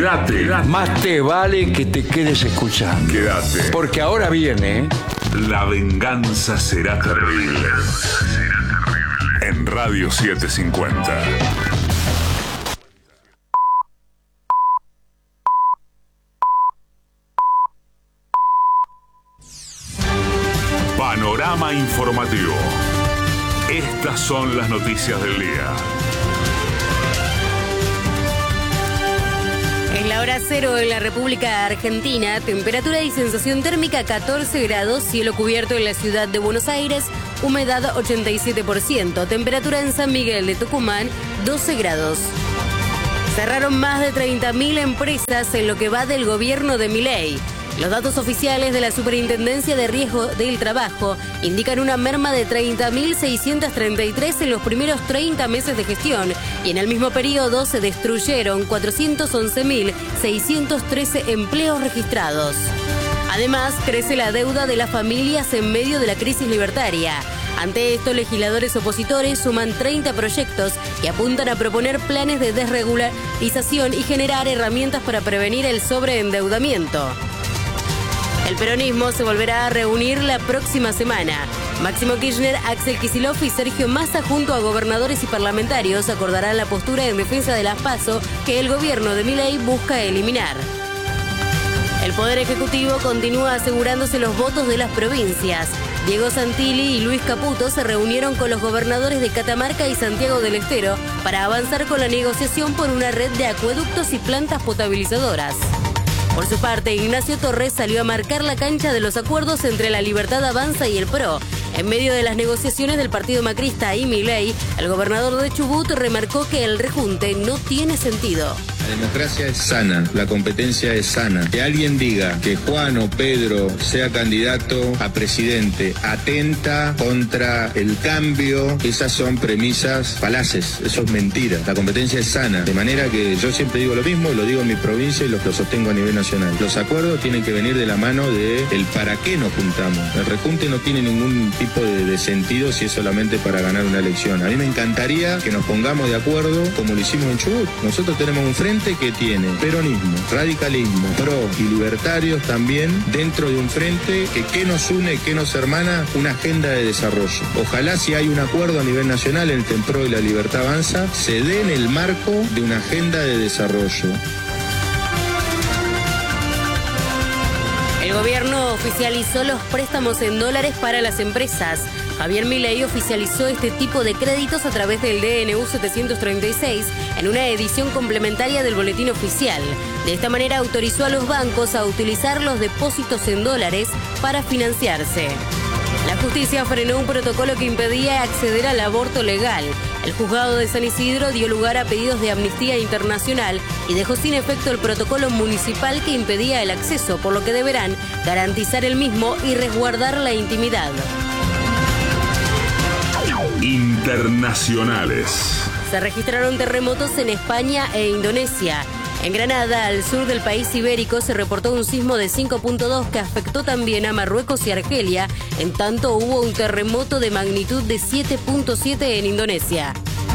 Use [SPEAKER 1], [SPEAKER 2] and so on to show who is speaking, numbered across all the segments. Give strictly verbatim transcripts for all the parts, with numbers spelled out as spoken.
[SPEAKER 1] Quédate.
[SPEAKER 2] Más te vale que te quedes escuchando.
[SPEAKER 1] Quédate.
[SPEAKER 2] Porque ahora viene...
[SPEAKER 1] La venganza será terrible. La venganza será terrible. En Radio setecientos cincuenta. Panorama informativo. Estas son las noticias del día.
[SPEAKER 3] Es la hora cero en la República Argentina. Temperatura y sensación térmica catorce grados. Cielo cubierto en la ciudad de Buenos Aires. Humedad ochenta y siete por ciento. Temperatura en San Miguel de Tucumán doce grados. Cerraron más de treinta mil empresas en lo que va del gobierno de Milei. Los datos oficiales de la Superintendencia de Riesgo del Trabajo indican una merma de treinta mil seiscientos treinta y tres en los primeros treinta meses de gestión y en el mismo periodo se destruyeron cuatrocientos once mil seiscientos trece empleos registrados. Además, crece la deuda de las familias en medio de la crisis libertaria. Ante esto, legisladores opositores suman treinta proyectos que apuntan a proponer planes de desregularización y generar herramientas para prevenir el sobreendeudamiento. El peronismo se volverá a reunir la próxima semana. Máximo Kirchner, Axel Kicillof y Sergio Massa, junto a gobernadores y parlamentarios, acordarán la postura en defensa de las PASO que el gobierno de Milei busca eliminar. El Poder Ejecutivo continúa asegurándose los votos de las provincias. Diego Santilli y Luis Caputo se reunieron con los gobernadores de Catamarca y Santiago del Estero para avanzar con la negociación por una red de acueductos y plantas potabilizadoras. Por su parte, Ignacio Torres salió a marcar la cancha de los acuerdos entre la Libertad Avanza y el P R O. En medio de las negociaciones del partido macrista y Milei, el gobernador de Chubut remarcó que el rejunte no tiene sentido.
[SPEAKER 4] La democracia es sana, la competencia es sana. Que alguien diga que Juan o Pedro sea candidato a presidente atenta contra el cambio, esas son premisas falaces, eso es mentira. La competencia es sana, de manera que yo siempre digo lo mismo, lo digo en mi provincia y lo, lo sostengo a nivel nacional. Los acuerdos tienen que venir de la mano de el para qué nos juntamos. El rejunte no tiene ningún tipo de, de sentido si es solamente para ganar una elección. A mí me encantaría que nos pongamos de acuerdo como lo hicimos en Chubut. Nosotros tenemos un frente que tiene peronismo, radicalismo, pro y libertarios también dentro de un frente que ¿qué nos une, qué nos hermana? Una agenda de desarrollo. Ojalá si hay un acuerdo a nivel nacional entre el PRO y la Libertad Avanza, se dé en el marco de una agenda de desarrollo.
[SPEAKER 3] El gobierno oficializó los préstamos en dólares para las empresas. Javier Milei oficializó este tipo de créditos a través del D N U setecientos treinta y seis en una edición complementaria del boletín oficial. De esta manera autorizó a los bancos a utilizar los depósitos en dólares para financiarse. La justicia frenó un protocolo que impedía acceder al aborto legal. El juzgado de San Isidro dio lugar a pedidos de Amnistía Internacional y dejó sin efecto el protocolo municipal que impedía el acceso, por lo que deberán garantizar el mismo y resguardar la intimidad.
[SPEAKER 1] Internacionales.
[SPEAKER 3] Se registraron terremotos en España e Indonesia. En Granada, al sur del país ibérico, se reportó un sismo de cinco punto dos que afectó también a Marruecos y Argelia. En tanto, hubo un terremoto de magnitud de siete punto siete en Indonesia.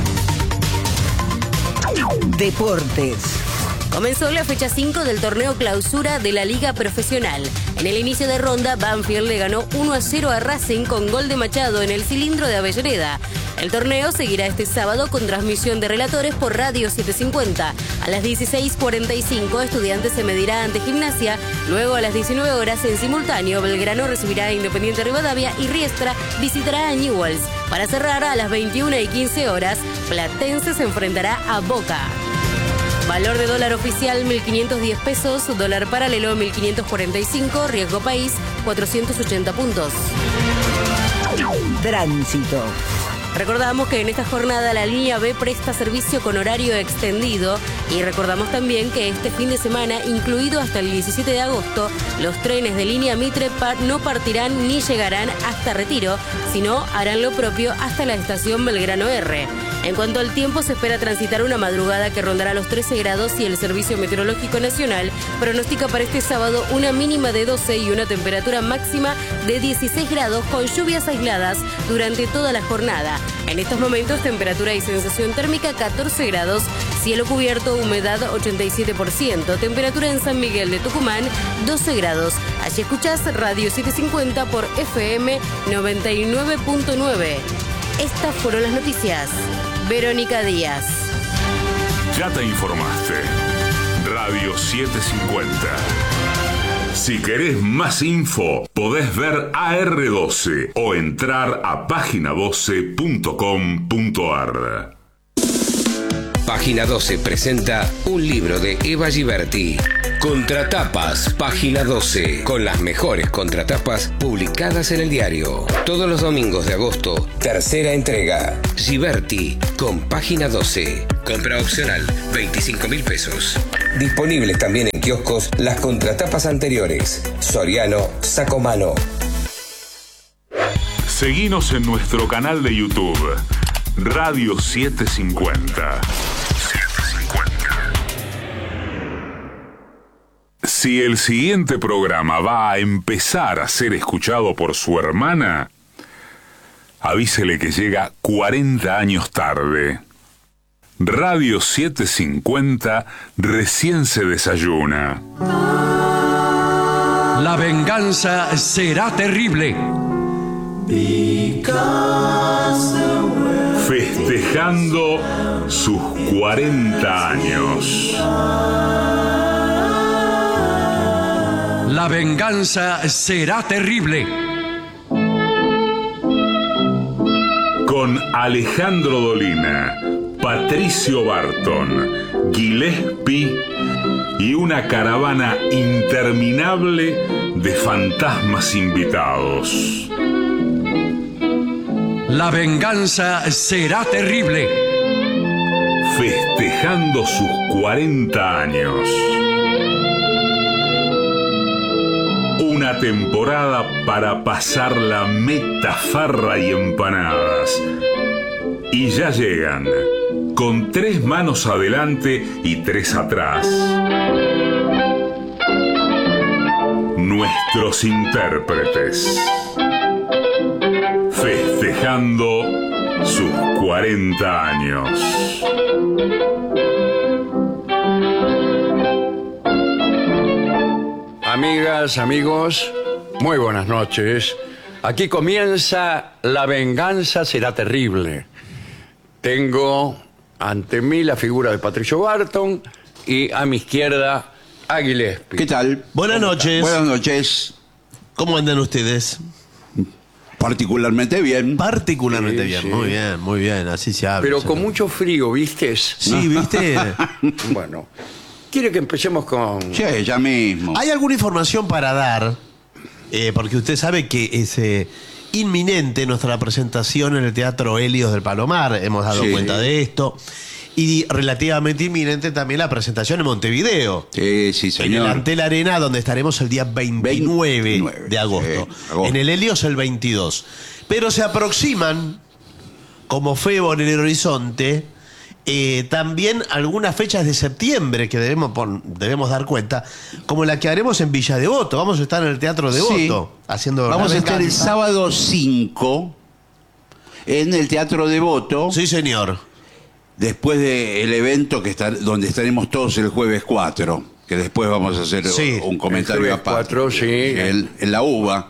[SPEAKER 5] Deportes.
[SPEAKER 3] Comenzó la fecha cinco del torneo clausura de la Liga Profesional. En el inicio de ronda, Banfield le ganó uno a cero a Racing con gol de Machado en el cilindro de Avellaneda. El torneo seguirá este sábado con transmisión de relatores por Radio setecientos cincuenta. A las dieciséis cuarenta y cinco, Estudiantes se medirá ante Gimnasia. Luego, a las diecinueve horas, en simultáneo, Belgrano recibirá a Independiente Rivadavia y Riestra visitará a Newell's. Para cerrar, a las veintiuna y quince horas, Platense se enfrentará a Boca. Valor de dólar oficial mil quinientos diez pesos, dólar paralelo mil quinientos cuarenta y cinco, riesgo país cuatrocientos ochenta puntos.
[SPEAKER 5] Tránsito.
[SPEAKER 3] Recordamos que en esta jornada la línea B presta servicio con horario extendido y recordamos también que este fin de semana, incluido hasta el diecisiete de agosto, los trenes de línea Mitre no partirán ni llegarán hasta Retiro, sino harán lo propio hasta la estación Belgrano R. En cuanto al tiempo, se espera transitar una madrugada que rondará los trece grados y el Servicio Meteorológico Nacional pronostica para este sábado una mínima de doce y una temperatura máxima de dieciséis grados con lluvias aisladas durante toda la jornada. En estos momentos, temperatura y sensación térmica catorce grados, cielo cubierto, humedad ochenta y siete por ciento, temperatura en San Miguel de Tucumán doce grados. Allí escuchás Radio setecientos cincuenta por F M noventa y nueve punto nueve. Estas fueron las noticias. Verónica Díaz.
[SPEAKER 1] Ya te informaste. Radio setecientos cincuenta. Si querés más info, podés ver A R doce o entrar a página doce punto com punto ar.
[SPEAKER 6] Página doce presenta un libro de Eva Giberti. Contratapas, Página doce, con las mejores contratapas publicadas en el diario. Todos los domingos de agosto, tercera entrega. Giberti, con Página doce. Compra opcional, veinticinco mil pesos. Disponibles también en kioscos las contratapas anteriores. Soriano, Sacomano.
[SPEAKER 1] Seguinos en nuestro canal de YouTube, Radio setecientos cincuenta. Si el siguiente programa va a empezar a ser escuchado por su hermana, avísele que llega cuarenta años tarde. Radio setecientos cincuenta recién se desayuna.
[SPEAKER 2] La venganza será terrible.
[SPEAKER 1] Festejando sus cuarenta años.
[SPEAKER 2] La venganza será terrible.
[SPEAKER 1] Con Alejandro Dolina, Patricio Barton, Gillespie y una caravana interminable de fantasmas invitados.
[SPEAKER 2] La venganza será terrible.
[SPEAKER 1] Festejando sus cuarenta años. Una temporada para pasar la metafarra y empanadas. Y ya llegan, con tres manos adelante y tres atrás, nuestros intérpretes. Festejando sus cuarenta años.
[SPEAKER 2] Amigas, amigos, muy buenas noches. Aquí comienza La venganza será terrible. Tengo ante mí la figura de Patricio Barton y a mi izquierda a Gillespie.
[SPEAKER 7] ¿Qué tal?
[SPEAKER 8] Buenas noches.
[SPEAKER 7] Buenas noches.
[SPEAKER 8] ¿Cómo andan ustedes?
[SPEAKER 7] Particularmente bien.
[SPEAKER 8] Particularmente
[SPEAKER 2] Sí,
[SPEAKER 8] bien,
[SPEAKER 2] sí.
[SPEAKER 8] muy bien, muy bien, así se habla.
[SPEAKER 2] Pero
[SPEAKER 8] se
[SPEAKER 2] con
[SPEAKER 8] habla.
[SPEAKER 2] mucho frío, ¿viste?
[SPEAKER 8] Sí, ¿viste?
[SPEAKER 2] Bueno, ¿quiere que empecemos con...?
[SPEAKER 7] Sí, ya mismo.
[SPEAKER 8] ¿Hay alguna información para dar? Eh, porque usted sabe que es eh, inminente nuestra presentación en el Teatro Helios del Palomar. Hemos dado
[SPEAKER 7] Sí.
[SPEAKER 8] cuenta de esto. Y relativamente inminente también la presentación en Montevideo.
[SPEAKER 7] Sí, sí,
[SPEAKER 8] En el
[SPEAKER 7] señor.
[SPEAKER 8] Antel Arena, donde estaremos el día veintinueve
[SPEAKER 7] veintinueve,
[SPEAKER 8] de agosto.
[SPEAKER 7] sí, agosto.
[SPEAKER 8] En el Helios el veintidós. Pero se aproximan, como febo en el horizonte, eh, también algunas fechas de septiembre que debemos, pon- debemos dar cuenta, como la que haremos en Villa Devoto. Vamos a estar en el Teatro
[SPEAKER 7] Sí.
[SPEAKER 8] Devoto haciendo
[SPEAKER 7] Vamos
[SPEAKER 8] La
[SPEAKER 7] a estar el
[SPEAKER 8] Venganza.
[SPEAKER 7] sábado cinco en el Teatro Devoto,
[SPEAKER 8] Sí, señor.
[SPEAKER 7] después del evento que está, donde estaremos todos el jueves cuatro, que después vamos a hacer
[SPEAKER 8] Sí,
[SPEAKER 7] un comentario
[SPEAKER 2] el jueves
[SPEAKER 7] aparte.
[SPEAKER 2] cuatro, sí.
[SPEAKER 7] El- en la uva.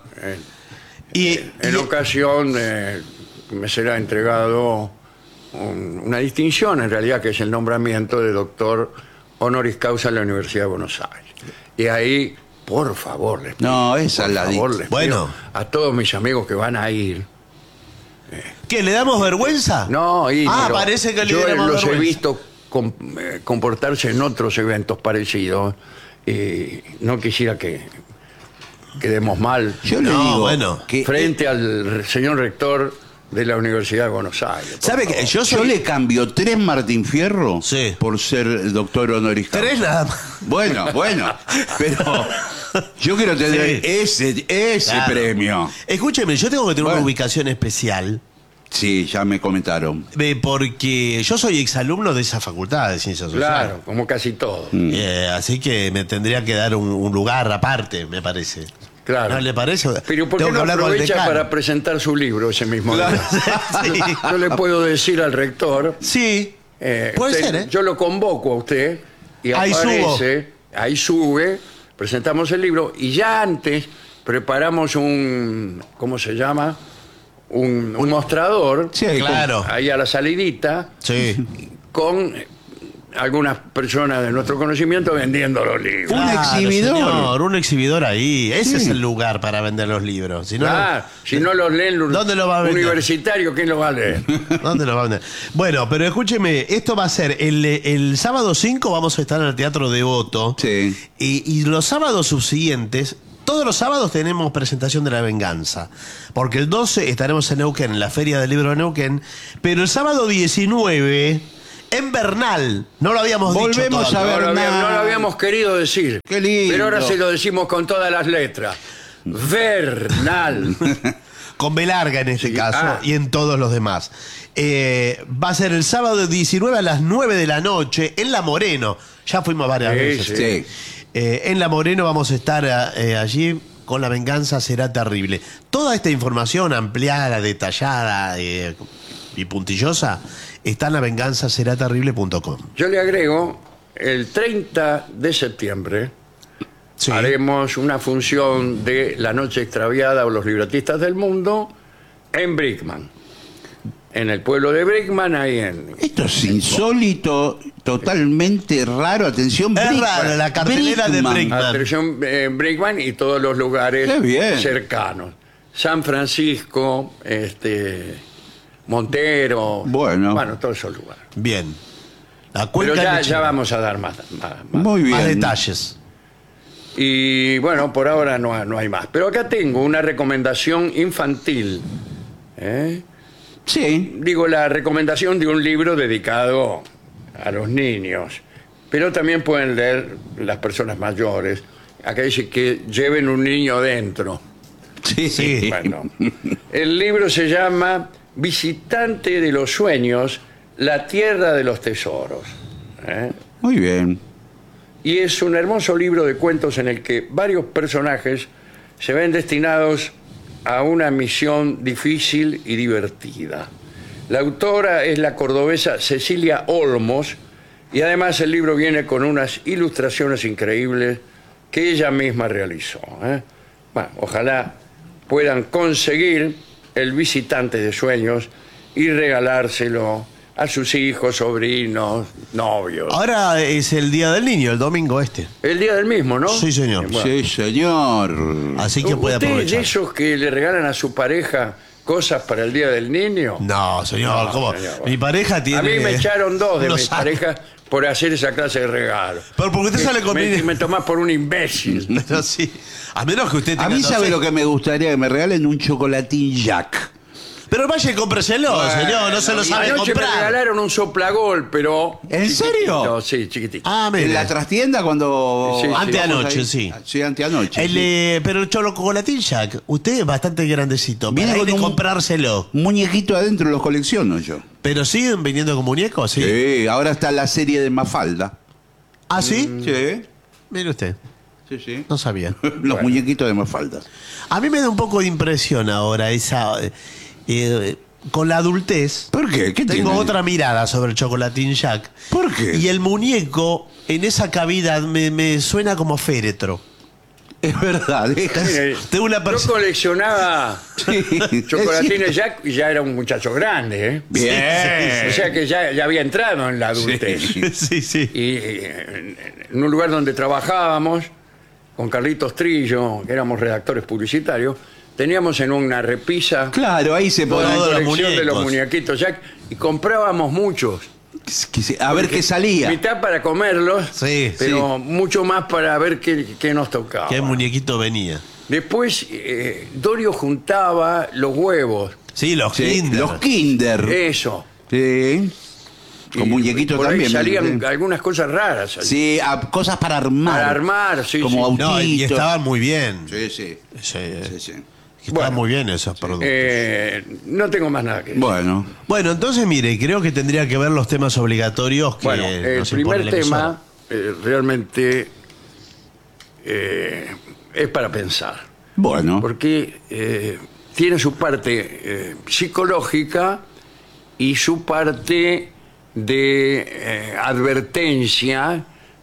[SPEAKER 8] Y,
[SPEAKER 2] En
[SPEAKER 8] y-
[SPEAKER 2] ocasión eh, me será entregado un- una distinción, en realidad, que es el nombramiento de doctor honoris causa en la Universidad de Buenos Aires. Y ahí, por favor, les pido,
[SPEAKER 7] No, esa
[SPEAKER 2] por
[SPEAKER 7] es la
[SPEAKER 2] favor,
[SPEAKER 7] di-
[SPEAKER 2] les
[SPEAKER 8] Bueno.
[SPEAKER 2] pido a todos mis amigos que van a ir.
[SPEAKER 8] ¿Qué, le damos vergüenza?
[SPEAKER 2] No, y
[SPEAKER 8] Ah,
[SPEAKER 2] pero
[SPEAKER 8] parece que le
[SPEAKER 2] yo
[SPEAKER 8] damos
[SPEAKER 2] los he
[SPEAKER 8] vergüenza.
[SPEAKER 2] visto com- eh, comportarse en otros eventos parecidos y no quisiera que quedemos mal
[SPEAKER 7] Yo le
[SPEAKER 8] No,
[SPEAKER 7] digo
[SPEAKER 8] bueno.
[SPEAKER 7] que
[SPEAKER 2] frente al señor rector de la Universidad de Buenos Aires. por
[SPEAKER 8] ¿Sabe que
[SPEAKER 2] favor.
[SPEAKER 8] yo
[SPEAKER 7] yo
[SPEAKER 8] soy...
[SPEAKER 7] le cambio tres Martín Fierro
[SPEAKER 8] Sí.
[SPEAKER 7] por ser doctor honoris causa.
[SPEAKER 8] Tres nada más.
[SPEAKER 7] Bueno, bueno, pero yo quiero tener
[SPEAKER 8] Sí.
[SPEAKER 7] ese, ese
[SPEAKER 8] Claro.
[SPEAKER 7] premio.
[SPEAKER 8] Escúcheme, yo tengo que tener
[SPEAKER 7] Bueno.
[SPEAKER 8] una ubicación especial.
[SPEAKER 7] Sí, ya me comentaron.
[SPEAKER 8] eh, Porque yo soy exalumno de esa facultad de Ciencias Sociales.
[SPEAKER 2] Claro, como casi todo.
[SPEAKER 8] Eh, así que me tendría que dar un, un lugar aparte, me parece.
[SPEAKER 2] Claro.
[SPEAKER 8] ¿No le parece?
[SPEAKER 2] Pero ¿por qué
[SPEAKER 8] Tengo que
[SPEAKER 2] no
[SPEAKER 8] hablar con el
[SPEAKER 2] aprovecha
[SPEAKER 8] decano.
[SPEAKER 2] para presentar su libro ese mismo día?
[SPEAKER 8] Sí.
[SPEAKER 2] Yo le puedo decir al rector
[SPEAKER 8] Sí,
[SPEAKER 2] Eh,
[SPEAKER 8] Puede
[SPEAKER 2] usted-
[SPEAKER 8] ser, ¿eh?
[SPEAKER 2] Yo lo convoco a usted y
[SPEAKER 8] Ahí
[SPEAKER 2] aparece, ahí sube, presentamos el libro y ya antes preparamos un, ¿cómo se llama? Un, un mostrador,
[SPEAKER 7] Sí,
[SPEAKER 8] Claro.
[SPEAKER 2] ahí a la salidita,
[SPEAKER 8] Sí.
[SPEAKER 2] con algunas personas de nuestro conocimiento vendiendo los libros.
[SPEAKER 7] Un
[SPEAKER 8] Claro,
[SPEAKER 7] exhibidor.
[SPEAKER 8] señor, un exhibidor ahí. Ese es el lugar para vender los libros. Si no,
[SPEAKER 2] Ah, si no los leen los
[SPEAKER 8] ¿Dónde lo va a vender?
[SPEAKER 2] universitarios, ¿quién los va a leer?
[SPEAKER 8] ¿dónde lo va a vender? Bueno, pero escúcheme, esto va a ser el, el sábado cinco vamos a estar en el Teatro Devoto.
[SPEAKER 7] Sí.
[SPEAKER 8] Y, y los sábados subsiguientes, todos los sábados tenemos presentación de La Venganza. Porque el doce estaremos en Neuquén, en la Feria del Libro de Neuquén. Pero el sábado diecinueve, en Bernal, no lo habíamos dicho
[SPEAKER 7] Volvemos
[SPEAKER 8] todavía.
[SPEAKER 7] a
[SPEAKER 2] No lo,
[SPEAKER 7] Bernal.
[SPEAKER 2] habíamos, no lo habíamos querido decir.
[SPEAKER 7] Qué lindo.
[SPEAKER 2] Pero ahora se lo decimos con todas las letras. Vernal.
[SPEAKER 8] Con B larga en este
[SPEAKER 2] Sí,
[SPEAKER 8] caso
[SPEAKER 2] ah.
[SPEAKER 8] y en todos los demás. Eh, va a ser el sábado diecinueve a las nueve de la noche en La Moreno. Ya fuimos varias
[SPEAKER 2] Sí,
[SPEAKER 8] veces.
[SPEAKER 2] sí.
[SPEAKER 7] Sí.
[SPEAKER 8] Eh, en La Moreno vamos a estar eh, allí con La Venganza será terrible. Toda esta información ampliada, detallada eh, y puntillosa está en la venganza será terrible punto com.
[SPEAKER 2] Yo le agrego, el treinta de septiembre
[SPEAKER 8] Sí.
[SPEAKER 2] haremos una función de La Noche Extraviada o Los Libretistas del Mundo en Brickman. En el pueblo de Brickman, ahí en...
[SPEAKER 7] Esto es insólito, totalmente raro. Atención,
[SPEAKER 8] Es
[SPEAKER 7] Brickman.
[SPEAKER 8] raro, la cartelera de Brickman.
[SPEAKER 2] Atención, eh, Brickman y todos los lugares
[SPEAKER 7] Qué bien.
[SPEAKER 2] cercanos. San Francisco, este, Montero,
[SPEAKER 7] Bueno.
[SPEAKER 2] bueno, todos esos lugares.
[SPEAKER 8] Bien. La
[SPEAKER 2] Pero
[SPEAKER 8] cuenca
[SPEAKER 2] ya,
[SPEAKER 8] de
[SPEAKER 2] ya
[SPEAKER 8] Chile.
[SPEAKER 2] vamos a dar más, más, más.
[SPEAKER 7] Muy bien.
[SPEAKER 8] Más detalles.
[SPEAKER 2] Y bueno, por ahora no, no hay más. Pero acá tengo una recomendación infantil. ¿eh?
[SPEAKER 7] Sí.
[SPEAKER 2] Digo, la recomendación de un libro dedicado a los niños. Pero también pueden leer las personas mayores. Acá dice que lleven un niño dentro.
[SPEAKER 7] Sí.
[SPEAKER 8] Sí.
[SPEAKER 2] Bueno, el libro se llama Visitante de los Sueños, la Tierra de los Tesoros. ¿eh?
[SPEAKER 7] Muy bien.
[SPEAKER 2] Y es un hermoso libro de cuentos en el que varios personajes se ven destinados a una misión difícil y divertida. La autora es la cordobesa Cecilia Olmos y además el libro viene con unas ilustraciones increíbles que ella misma realizó. ¿eh? Bueno, ojalá puedan conseguir el Visitante de Sueños y regalárselo a sus hijos, sobrinos, novios.
[SPEAKER 8] Ahora es el Día del Niño, el domingo este.
[SPEAKER 2] El día del mismo, ¿no?
[SPEAKER 8] Sí, señor.
[SPEAKER 2] Bueno.
[SPEAKER 7] Sí, señor.
[SPEAKER 8] Así que puede
[SPEAKER 2] ¿Usted es
[SPEAKER 8] aprovechar.
[SPEAKER 2] de esos que le regalan a su pareja cosas para el Día del Niño?
[SPEAKER 8] No, señor,
[SPEAKER 2] No,
[SPEAKER 8] ¿cómo?
[SPEAKER 2] señor.
[SPEAKER 8] Mi pareja tiene.
[SPEAKER 2] A mí me echaron dos de
[SPEAKER 8] unos
[SPEAKER 2] mis
[SPEAKER 8] años.
[SPEAKER 2] parejas por hacer esa clase de regalo.
[SPEAKER 8] Pero porque usted sale con
[SPEAKER 2] me,
[SPEAKER 8] mi-
[SPEAKER 2] me tomás por un imbécil.
[SPEAKER 8] Pero sí. A menos que usted tenga.
[SPEAKER 7] A mí
[SPEAKER 8] no
[SPEAKER 7] sabe
[SPEAKER 8] sé.
[SPEAKER 7] lo que me gustaría que me regalen un chocolatín Jack.
[SPEAKER 8] Pero vaya y cómpreselo, señor, no se lo sabe
[SPEAKER 2] Anoche me
[SPEAKER 8] comprar.
[SPEAKER 2] regalaron un soplagol, pero...
[SPEAKER 7] ¿En serio?
[SPEAKER 2] chiquitito, Sí, chiquitito.
[SPEAKER 8] Ah,
[SPEAKER 7] En
[SPEAKER 8] mire.
[SPEAKER 7] la trastienda cuando...
[SPEAKER 2] Sí, sí.
[SPEAKER 8] Anteanoche,
[SPEAKER 7] vamos ahí.
[SPEAKER 8] sí.
[SPEAKER 7] Sí, anteanoche.
[SPEAKER 8] El,
[SPEAKER 7] sí.
[SPEAKER 8] eh, pero el chocolatín Jack, usted es bastante grandecito.
[SPEAKER 7] Viene
[SPEAKER 8] Para ir
[SPEAKER 7] con
[SPEAKER 8] y
[SPEAKER 7] un-
[SPEAKER 8] comprárselo.
[SPEAKER 7] Un muñequito adentro los colecciono yo.
[SPEAKER 8] ¿Pero siguen viniendo con muñecos? Sí.
[SPEAKER 7] Sí, ahora está la serie de Mafalda.
[SPEAKER 8] ¿Ah, sí?
[SPEAKER 7] Sí,
[SPEAKER 8] Mire usted,
[SPEAKER 7] sí, sí.
[SPEAKER 8] no sabía.
[SPEAKER 7] Los muñequitos de Mafalda.
[SPEAKER 8] A mí me da un poco de impresión ahora esa... eh, eh, con la adultez...
[SPEAKER 7] ¿Por qué? ¿Qué
[SPEAKER 8] Tengo
[SPEAKER 7] tiene?
[SPEAKER 8] otra mirada sobre el chocolatín Jack.
[SPEAKER 7] ¿Por qué?
[SPEAKER 8] Y el muñeco en esa cavidad me, me suena como féretro.
[SPEAKER 7] Es verdad. deja-
[SPEAKER 2] Mire,
[SPEAKER 8] Tengo una
[SPEAKER 2] yo
[SPEAKER 8] perso-
[SPEAKER 2] coleccionaba
[SPEAKER 7] Sí.
[SPEAKER 2] chocolatines Jack y ya era un muchacho grande, ¿eh?
[SPEAKER 7] Bien.
[SPEAKER 2] O sea que ya, ya había entrado en la adultez.
[SPEAKER 7] Sí.
[SPEAKER 8] Sí, sí.
[SPEAKER 2] Y eh, en un lugar donde trabajábamos, con Carlitos Trillo, que éramos redactores publicitarios, teníamos en una repisa
[SPEAKER 7] Claro, ahí se
[SPEAKER 2] toda
[SPEAKER 7] pone.
[SPEAKER 2] la
[SPEAKER 8] Todos los
[SPEAKER 2] colección de los
[SPEAKER 8] muñecos.
[SPEAKER 2] muñequitos Jack y comprábamos muchos.
[SPEAKER 7] que se- A ver qué salía.
[SPEAKER 2] Mitad para comerlos,
[SPEAKER 8] Sí,
[SPEAKER 2] pero mucho más para ver qué, qué nos tocaba.
[SPEAKER 8] ¿Qué muñequito venía?
[SPEAKER 2] Después, eh, Dorio juntaba los huevos.
[SPEAKER 8] Sí, los
[SPEAKER 7] Sí,
[SPEAKER 8] Kinder.
[SPEAKER 7] los Kinder.
[SPEAKER 2] Eso.
[SPEAKER 7] Sí. Con
[SPEAKER 2] Y
[SPEAKER 7] muñequitos
[SPEAKER 2] por ahí
[SPEAKER 7] también.
[SPEAKER 2] salían
[SPEAKER 7] ¿eh?
[SPEAKER 2] algunas cosas raras. allí.
[SPEAKER 7] Sí, a- cosas para armar.
[SPEAKER 2] Para armar, sí,
[SPEAKER 7] Como
[SPEAKER 2] sí.
[SPEAKER 8] No, y
[SPEAKER 7] autitos.
[SPEAKER 8] estaban muy bien.
[SPEAKER 7] Sí, sí.
[SPEAKER 8] Sí,
[SPEAKER 7] sí, sí.
[SPEAKER 8] estaban
[SPEAKER 2] Bueno.
[SPEAKER 8] muy bien esos productos.
[SPEAKER 2] Eh, no tengo más nada que decir.
[SPEAKER 7] Bueno.
[SPEAKER 8] Bueno, entonces mire, creo que tendría que ver los temas obligatorios que
[SPEAKER 2] Bueno, el
[SPEAKER 8] nos impone
[SPEAKER 2] primer
[SPEAKER 8] la
[SPEAKER 2] tema eh, realmente eh, es para pensar.
[SPEAKER 7] Bueno.
[SPEAKER 2] Porque eh, tiene su parte eh, psicológica y su parte de eh, advertencia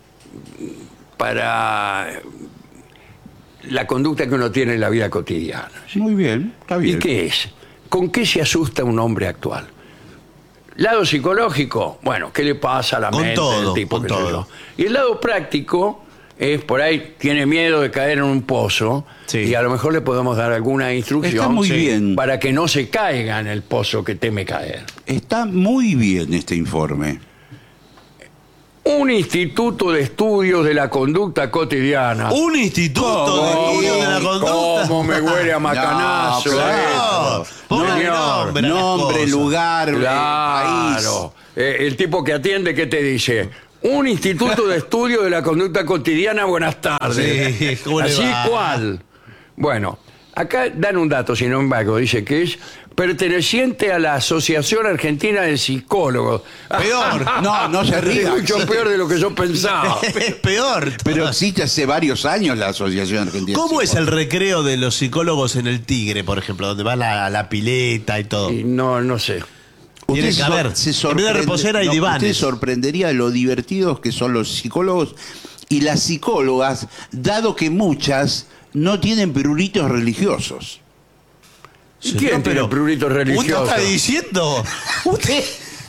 [SPEAKER 2] para la conducta que uno tiene en la vida cotidiana. ¿Sí?
[SPEAKER 7] Muy bien, está bien.
[SPEAKER 2] ¿Y qué es? ¿Con qué se asusta un hombre actual? Lado psicológico, bueno, ¿qué le pasa a la
[SPEAKER 8] Con
[SPEAKER 2] mente
[SPEAKER 8] todo,
[SPEAKER 2] del tipo?
[SPEAKER 8] con
[SPEAKER 2] que sé
[SPEAKER 8] todo.
[SPEAKER 2] yo? Y el lado práctico es, por ahí, tiene miedo de caer en un pozo,
[SPEAKER 8] Sí.
[SPEAKER 2] y a lo mejor le podemos dar alguna instrucción
[SPEAKER 7] Está muy
[SPEAKER 2] sí,
[SPEAKER 7] bien.
[SPEAKER 2] para que no se caiga en el pozo que teme caer.
[SPEAKER 7] Está muy bien este informe.
[SPEAKER 2] Un instituto de estudios de la conducta cotidiana.
[SPEAKER 8] Un instituto de estudio de la conducta.
[SPEAKER 2] ¿Cómo me huele a macanazo?
[SPEAKER 7] No, claro.
[SPEAKER 2] esto?
[SPEAKER 8] Póngale
[SPEAKER 2] Señor.
[SPEAKER 8] nombre a las
[SPEAKER 7] Nombre,
[SPEAKER 8] cosas.
[SPEAKER 7] lugar, eh,
[SPEAKER 2] Claro. Eh, el tipo que atiende, ¿qué te dice? Un instituto de estudio de la conducta cotidiana, buenas tardes.
[SPEAKER 8] Sí, ¿cómo le
[SPEAKER 2] ¿Así
[SPEAKER 8] va?
[SPEAKER 2] cuál? Bueno, acá dan un dato, sin embargo, dice que es perteneciente a la Asociación Argentina de Psicólogos.
[SPEAKER 8] Peor.
[SPEAKER 7] No, no se
[SPEAKER 2] Es
[SPEAKER 7] ría.
[SPEAKER 2] mucho peor de lo que yo pensaba.
[SPEAKER 8] Es peor.
[SPEAKER 7] Pero existe hace varios años la Asociación Argentina.
[SPEAKER 8] ¿Cómo
[SPEAKER 7] de
[SPEAKER 8] es el recreo de los psicólogos en el Tigre, por ejemplo, donde va la, la pileta y todo?
[SPEAKER 2] Y no, no sé.
[SPEAKER 8] Tiene
[SPEAKER 7] Usted
[SPEAKER 8] que
[SPEAKER 7] se
[SPEAKER 8] haber.
[SPEAKER 7] sor- se
[SPEAKER 8] En vez de
[SPEAKER 7] sorprende-
[SPEAKER 8] reposera hay
[SPEAKER 7] no,
[SPEAKER 8] divanes.
[SPEAKER 7] Usted sorprendería de lo divertidos que son los psicólogos y las psicólogas, dado que muchas no tienen pruritos religiosos.
[SPEAKER 2] ¿Y quién
[SPEAKER 8] No,
[SPEAKER 2] tiene
[SPEAKER 8] pero-
[SPEAKER 2] pruritos religiosos?
[SPEAKER 8] ¿Usted está diciendo? Usted.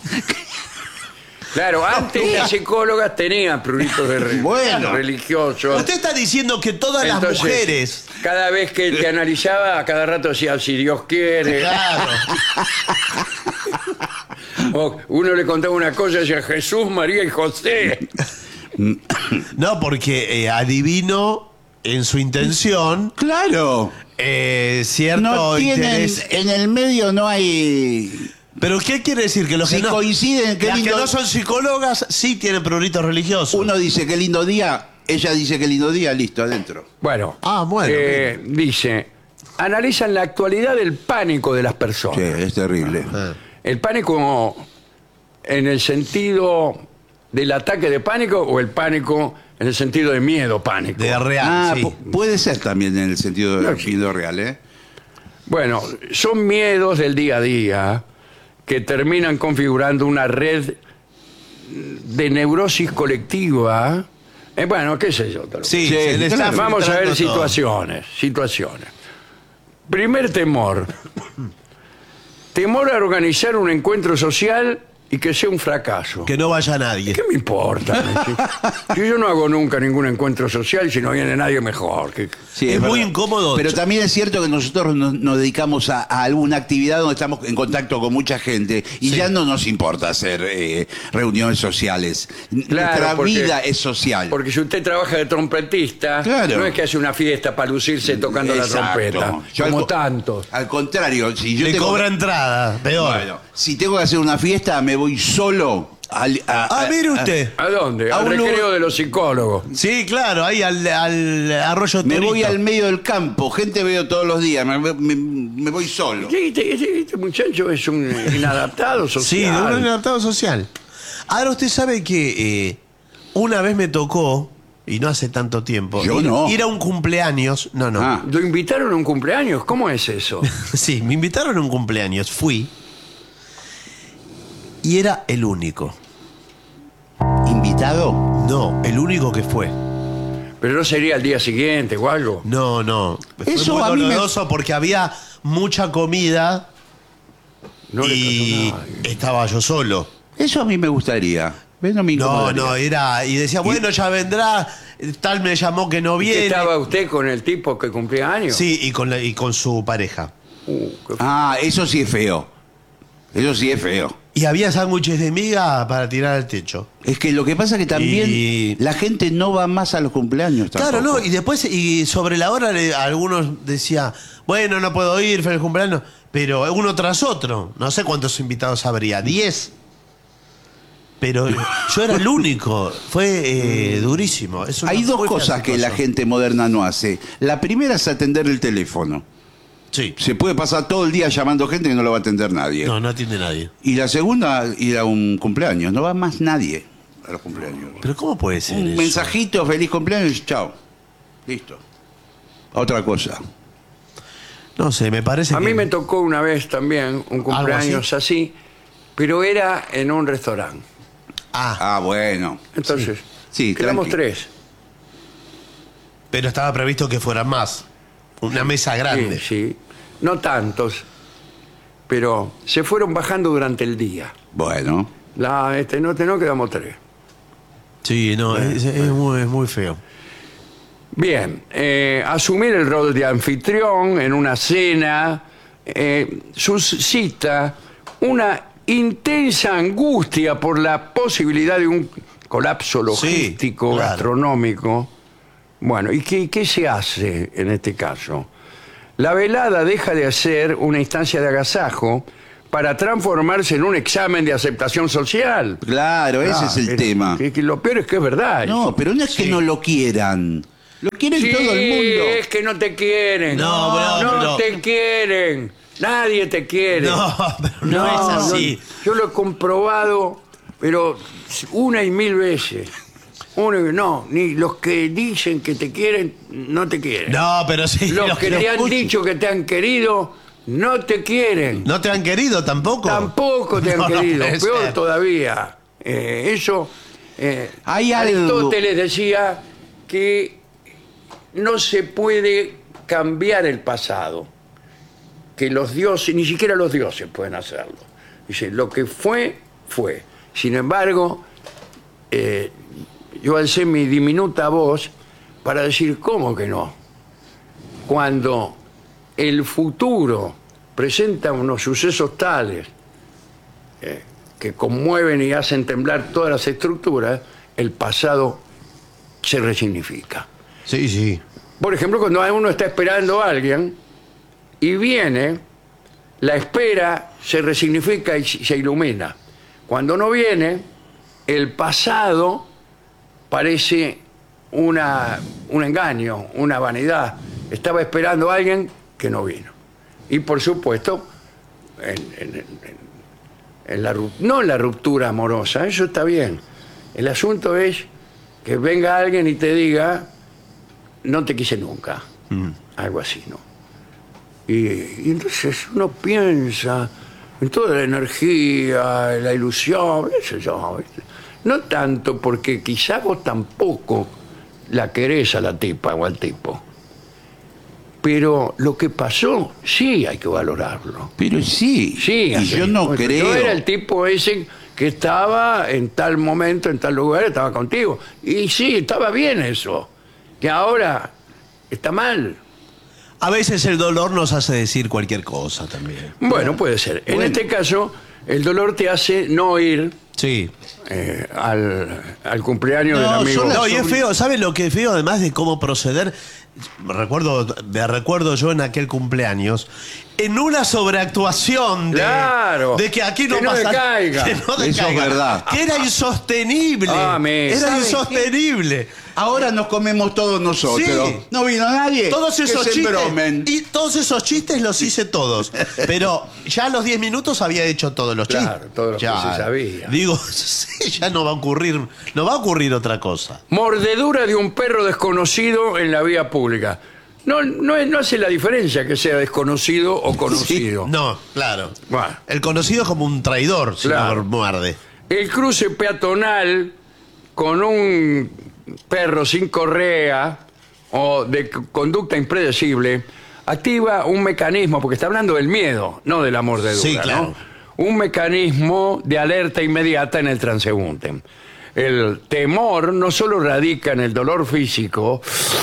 [SPEAKER 2] Claro, antes las psicólogas tenían pruritos de re-
[SPEAKER 7] Bueno.
[SPEAKER 2] religiosos.
[SPEAKER 8] Usted está diciendo que todas
[SPEAKER 2] Entonces,
[SPEAKER 8] las mujeres.
[SPEAKER 2] cada vez que te analizaba, a cada rato decía, si Dios quiere.
[SPEAKER 8] Claro.
[SPEAKER 2] O uno le contaba una cosa y decía, Jesús, María y José.
[SPEAKER 8] No, porque eh, adivino en su intención
[SPEAKER 7] Claro.
[SPEAKER 8] eh, cierto
[SPEAKER 7] No tienen,
[SPEAKER 8] interés.
[SPEAKER 7] en el medio no hay...
[SPEAKER 8] ¿Pero qué quiere decir? Que los
[SPEAKER 7] Si
[SPEAKER 8] que no,
[SPEAKER 7] coinciden, qué
[SPEAKER 8] las
[SPEAKER 7] lindo-
[SPEAKER 8] que no son psicólogas sí tienen pruritos religiosos.
[SPEAKER 7] Uno dice qué lindo día, ella dice qué lindo día, listo, adentro.
[SPEAKER 2] Bueno,
[SPEAKER 8] Ah, bueno,
[SPEAKER 2] eh, dice, analizan la actualidad del pánico de las
[SPEAKER 7] Sí,
[SPEAKER 2] personas.
[SPEAKER 7] es terrible.
[SPEAKER 8] Ah.
[SPEAKER 2] El pánico en el sentido del ataque de pánico o el pánico en el sentido de miedo pánico.
[SPEAKER 8] De real,
[SPEAKER 7] Ah,
[SPEAKER 8] sí.
[SPEAKER 7] pu- puede ser también en el sentido
[SPEAKER 2] No,
[SPEAKER 7] de
[SPEAKER 2] sí.
[SPEAKER 7] vida real, ¿eh?
[SPEAKER 2] Bueno, son miedos del día a día que terminan configurando una red de neurosis colectiva. Eh, bueno, qué sé yo. te lo-
[SPEAKER 8] Sí,
[SPEAKER 7] Sí,
[SPEAKER 8] se le está
[SPEAKER 2] Vamos a ver
[SPEAKER 8] filtrando todo.
[SPEAKER 2] situaciones, situaciones. Primer temor. Temor a organizar un encuentro social y que sea un fracaso.
[SPEAKER 8] Que no vaya nadie.
[SPEAKER 2] ¿Qué me importa? Si, si yo no hago nunca ningún encuentro social, si no viene nadie mejor. que-
[SPEAKER 7] Sí,
[SPEAKER 8] Es muy
[SPEAKER 7] verdad.
[SPEAKER 8] incómodo.
[SPEAKER 7] Pero
[SPEAKER 8] Yo-
[SPEAKER 7] también es cierto que nosotros nos, nos dedicamos a, a alguna actividad donde estamos en contacto con mucha gente y
[SPEAKER 8] Sí.
[SPEAKER 7] ya no nos importa hacer eh, reuniones sociales.
[SPEAKER 2] Claro,
[SPEAKER 7] Nuestra
[SPEAKER 2] porque-
[SPEAKER 7] vida es social.
[SPEAKER 2] Porque si usted trabaja de trompetista,
[SPEAKER 7] Claro.
[SPEAKER 2] no es que hace una fiesta para lucirse tocando la
[SPEAKER 7] Exacto.
[SPEAKER 2] trompeta,
[SPEAKER 7] Yo al
[SPEAKER 2] como
[SPEAKER 7] co-
[SPEAKER 2] tantos.
[SPEAKER 7] Al contrario, si yo
[SPEAKER 8] Le
[SPEAKER 7] tengo,
[SPEAKER 8] cobra entrada, peor.
[SPEAKER 7] bueno, si tengo que hacer una fiesta, me voy solo. al- a-
[SPEAKER 8] Ah,
[SPEAKER 7] a-
[SPEAKER 8] mire
[SPEAKER 7] a-
[SPEAKER 8] usted.
[SPEAKER 2] ¿A dónde?
[SPEAKER 8] A
[SPEAKER 2] Al
[SPEAKER 8] un
[SPEAKER 2] recreo
[SPEAKER 8] lugar-
[SPEAKER 2] de los psicólogos.
[SPEAKER 8] Sí, claro, ahí al, al arroyo
[SPEAKER 7] Me
[SPEAKER 8] Torito.
[SPEAKER 7] voy al medio del campo, gente veo todos los días, me, me- me voy solo.
[SPEAKER 2] Sí, Este, este- este muchacho es un inadaptado social.
[SPEAKER 8] Sí, de un inadaptado social. Ahora usted sabe que eh, una vez me tocó, y no hace tanto tiempo,
[SPEAKER 7] Yo
[SPEAKER 8] ir,
[SPEAKER 7] no.
[SPEAKER 8] ir a un cumpleaños. No, no.
[SPEAKER 7] Ah.
[SPEAKER 2] ¿Lo invitaron a un cumpleaños? ¿Cómo es eso?
[SPEAKER 8] Sí, me invitaron a un cumpleaños, fui. Y era el único.
[SPEAKER 7] ¿Invitado?
[SPEAKER 8] No, el único que fue.
[SPEAKER 2] Pero no sería al día siguiente o algo.
[SPEAKER 8] No, no.
[SPEAKER 7] Eso
[SPEAKER 8] fue
[SPEAKER 7] a
[SPEAKER 8] muy
[SPEAKER 7] mí me-
[SPEAKER 8] doloroso porque había mucha comida
[SPEAKER 2] No le
[SPEAKER 8] y
[SPEAKER 2] pasó nada.
[SPEAKER 8] estaba yo solo.
[SPEAKER 7] Eso a mí me gustaría. ¿Ves? No me
[SPEAKER 8] No,
[SPEAKER 7] incomodaría.
[SPEAKER 8] no, era. Y decía, bueno, ya vendrá. Tal me llamó que no
[SPEAKER 2] ¿Y qué
[SPEAKER 8] viene.
[SPEAKER 2] estaba usted con el tipo que cumplía años?
[SPEAKER 8] Sí, y con, la- y con su pareja.
[SPEAKER 2] Uh, qué-
[SPEAKER 7] Ah, eso sí es feo. Eso sí es feo.
[SPEAKER 8] Y había sándwiches de miga para tirar al techo.
[SPEAKER 7] Es que lo que pasa es que también
[SPEAKER 8] Y-
[SPEAKER 7] la gente no va más a los cumpleaños.
[SPEAKER 8] Claro,
[SPEAKER 7] tampoco.
[SPEAKER 8] no, y después, y sobre la hora, le- algunos decía, bueno, no puedo ir, feliz cumpleaños, pero uno tras otro. No sé cuántos invitados habría, diez. Pero yo era el único. Fue eh, durísimo. Es una-
[SPEAKER 7] Hay dos
[SPEAKER 8] muy fea
[SPEAKER 7] cosas que la
[SPEAKER 8] situación.
[SPEAKER 7] gente moderna no hace. La primera es atender el teléfono.
[SPEAKER 8] Sí.
[SPEAKER 7] Se puede pasar todo el día llamando gente que no lo va a atender nadie.
[SPEAKER 8] No, no atiende nadie.
[SPEAKER 7] Y la segunda, ir a un cumpleaños. No va más nadie a los cumpleaños.
[SPEAKER 8] Pero ¿cómo puede ser
[SPEAKER 7] Un
[SPEAKER 8] eso?
[SPEAKER 7] mensajito, feliz cumpleaños, chao. Listo. Otra cosa.
[SPEAKER 8] No sé, me parece
[SPEAKER 2] A
[SPEAKER 8] que...
[SPEAKER 2] mí me tocó una vez también un cumpleaños así, pero era en un restaurante.
[SPEAKER 8] Ah,
[SPEAKER 7] Ah, bueno.
[SPEAKER 3] Entonces,
[SPEAKER 7] Sí,
[SPEAKER 3] quedamos
[SPEAKER 7] tranqui.
[SPEAKER 3] tres.
[SPEAKER 8] pero estaba previsto que fueran más. Una mesa grande.
[SPEAKER 3] Sí, sí. No tantos, pero se fueron bajando durante el día.
[SPEAKER 7] Bueno.
[SPEAKER 3] La, este no, este no, quedamos tres.
[SPEAKER 8] Sí, no, es, es muy, es muy feo.
[SPEAKER 3] Bien, eh, asumir el rol de anfitrión en una cena eh, suscita una intensa angustia por la posibilidad de un colapso logístico,
[SPEAKER 8] Sí, claro.
[SPEAKER 3] gastronómico. Bueno, ¿y qué, qué se hace en este caso? La velada deja de ser una instancia de agasajo para transformarse en un examen de aceptación social.
[SPEAKER 7] Claro, ese
[SPEAKER 3] Ah,
[SPEAKER 7] es el
[SPEAKER 3] pero-
[SPEAKER 7] tema.
[SPEAKER 3] que- que lo peor es que es verdad.
[SPEAKER 7] No,
[SPEAKER 3] eso.
[SPEAKER 7] pero no es que no lo quieran. Lo quieren
[SPEAKER 3] Sí,
[SPEAKER 7] todo el mundo.
[SPEAKER 3] es que no te quieren.
[SPEAKER 8] No,
[SPEAKER 3] no,
[SPEAKER 8] pero-
[SPEAKER 3] no te quieren. Nadie te quiere.
[SPEAKER 8] No, pero no, es así.
[SPEAKER 3] no, yo lo he comprobado, pero una y mil veces. Uno y- no, ni los que dicen que te quieren, no te quieren.
[SPEAKER 8] No, pero sí.
[SPEAKER 3] los que
[SPEAKER 8] lo
[SPEAKER 3] te han
[SPEAKER 8] escucho.
[SPEAKER 3] dicho que te han querido, no te quieren.
[SPEAKER 8] ¿No te han querido tampoco?
[SPEAKER 3] Tampoco te han
[SPEAKER 8] No, no
[SPEAKER 3] querido.
[SPEAKER 8] puede
[SPEAKER 3] Peor
[SPEAKER 8] ser.
[SPEAKER 3] todavía. Eh, eso. eh,
[SPEAKER 7] Hay algo-
[SPEAKER 3] Aristóteles decía que no se puede cambiar el pasado. Que los dioses, ni siquiera los dioses pueden hacerlo. Dice, lo que fue, fue. Sin embargo, eh, yo alcé mi diminuta voz para decir, ¿cómo que no? Cuando el futuro presenta unos sucesos tales eh, que conmueven y hacen temblar todas las estructuras, el pasado se resignifica.
[SPEAKER 8] Sí, sí.
[SPEAKER 3] Por ejemplo, cuando uno está esperando a alguien y viene, la espera se resignifica y se ilumina. Cuando no viene, el pasado parece una, un engaño, una vanidad. Estaba esperando a alguien que no vino. Y por supuesto, en, en- en- en la, ru- no en la ruptura amorosa, eso está bien. El asunto es que venga alguien y te diga, no te quise nunca. Algo así, ¿no? Y, y entonces uno piensa en toda la energía, la ilusión, eso yo. ¿viste? No tanto porque quizá vos tampoco la querés a la tipa o al tipo. Pero lo que pasó, sí hay que valorarlo.
[SPEAKER 7] Pero sí.
[SPEAKER 3] Sí,
[SPEAKER 7] y
[SPEAKER 3] así.
[SPEAKER 7] yo no
[SPEAKER 3] Bueno,
[SPEAKER 7] creo.
[SPEAKER 3] Yo era el tipo ese que estaba en tal momento, en tal lugar, estaba contigo. Y sí, estaba bien eso. Que ahora está mal.
[SPEAKER 8] A veces el dolor nos hace decir cualquier cosa también.
[SPEAKER 3] Bueno, puede ser. En
[SPEAKER 7] Bueno.
[SPEAKER 3] este caso, el dolor te hace no ir
[SPEAKER 8] Sí.
[SPEAKER 3] eh, al, al cumpleaños
[SPEAKER 7] No,
[SPEAKER 3] del amigo.
[SPEAKER 7] son las-
[SPEAKER 8] No, y es
[SPEAKER 7] sobre-
[SPEAKER 8] feo, ¿sabes lo que es feo? Además de cómo proceder, recuerdo, me recuerdo yo en aquel cumpleaños, en una sobreactuación de,
[SPEAKER 3] Claro.
[SPEAKER 8] de que aquí no
[SPEAKER 3] Que no
[SPEAKER 8] pasa
[SPEAKER 3] decaiga.
[SPEAKER 8] que no
[SPEAKER 7] Eso es
[SPEAKER 8] decaiga,
[SPEAKER 7] verdad.
[SPEAKER 8] que era insostenible.
[SPEAKER 3] Ah, me-
[SPEAKER 8] era
[SPEAKER 7] ¿sabe
[SPEAKER 8] insostenible.
[SPEAKER 7] Ahora nos comemos todos nosotros.
[SPEAKER 8] Sí.
[SPEAKER 7] No vino nadie.
[SPEAKER 8] Todos esos
[SPEAKER 7] que se
[SPEAKER 8] chistes
[SPEAKER 7] embromen.
[SPEAKER 8] y todos esos chistes los hice todos, pero ya a los diez minutos había hecho todos los
[SPEAKER 3] Claro,
[SPEAKER 8] chistes.
[SPEAKER 3] todo lo que
[SPEAKER 8] Ya.
[SPEAKER 3] se sabía.
[SPEAKER 8] Digo, sí, ya no va a ocurrir, no va a ocurrir otra cosa.
[SPEAKER 3] Mordedura de un perro desconocido en la vía pública. No, no, es- no hace la diferencia que sea desconocido o conocido.
[SPEAKER 8] No, claro.
[SPEAKER 3] Bueno.
[SPEAKER 8] El conocido es como un traidor, si
[SPEAKER 3] Claro.
[SPEAKER 8] no muerde.
[SPEAKER 3] El cruce peatonal con un perro sin correa o de c- conducta impredecible activa un mecanismo, porque está hablando del miedo, no de la mordedura,
[SPEAKER 8] Sí, claro.
[SPEAKER 3] ¿no? Un mecanismo de alerta inmediata en el transeúnte. El temor no solo radica en el dolor físico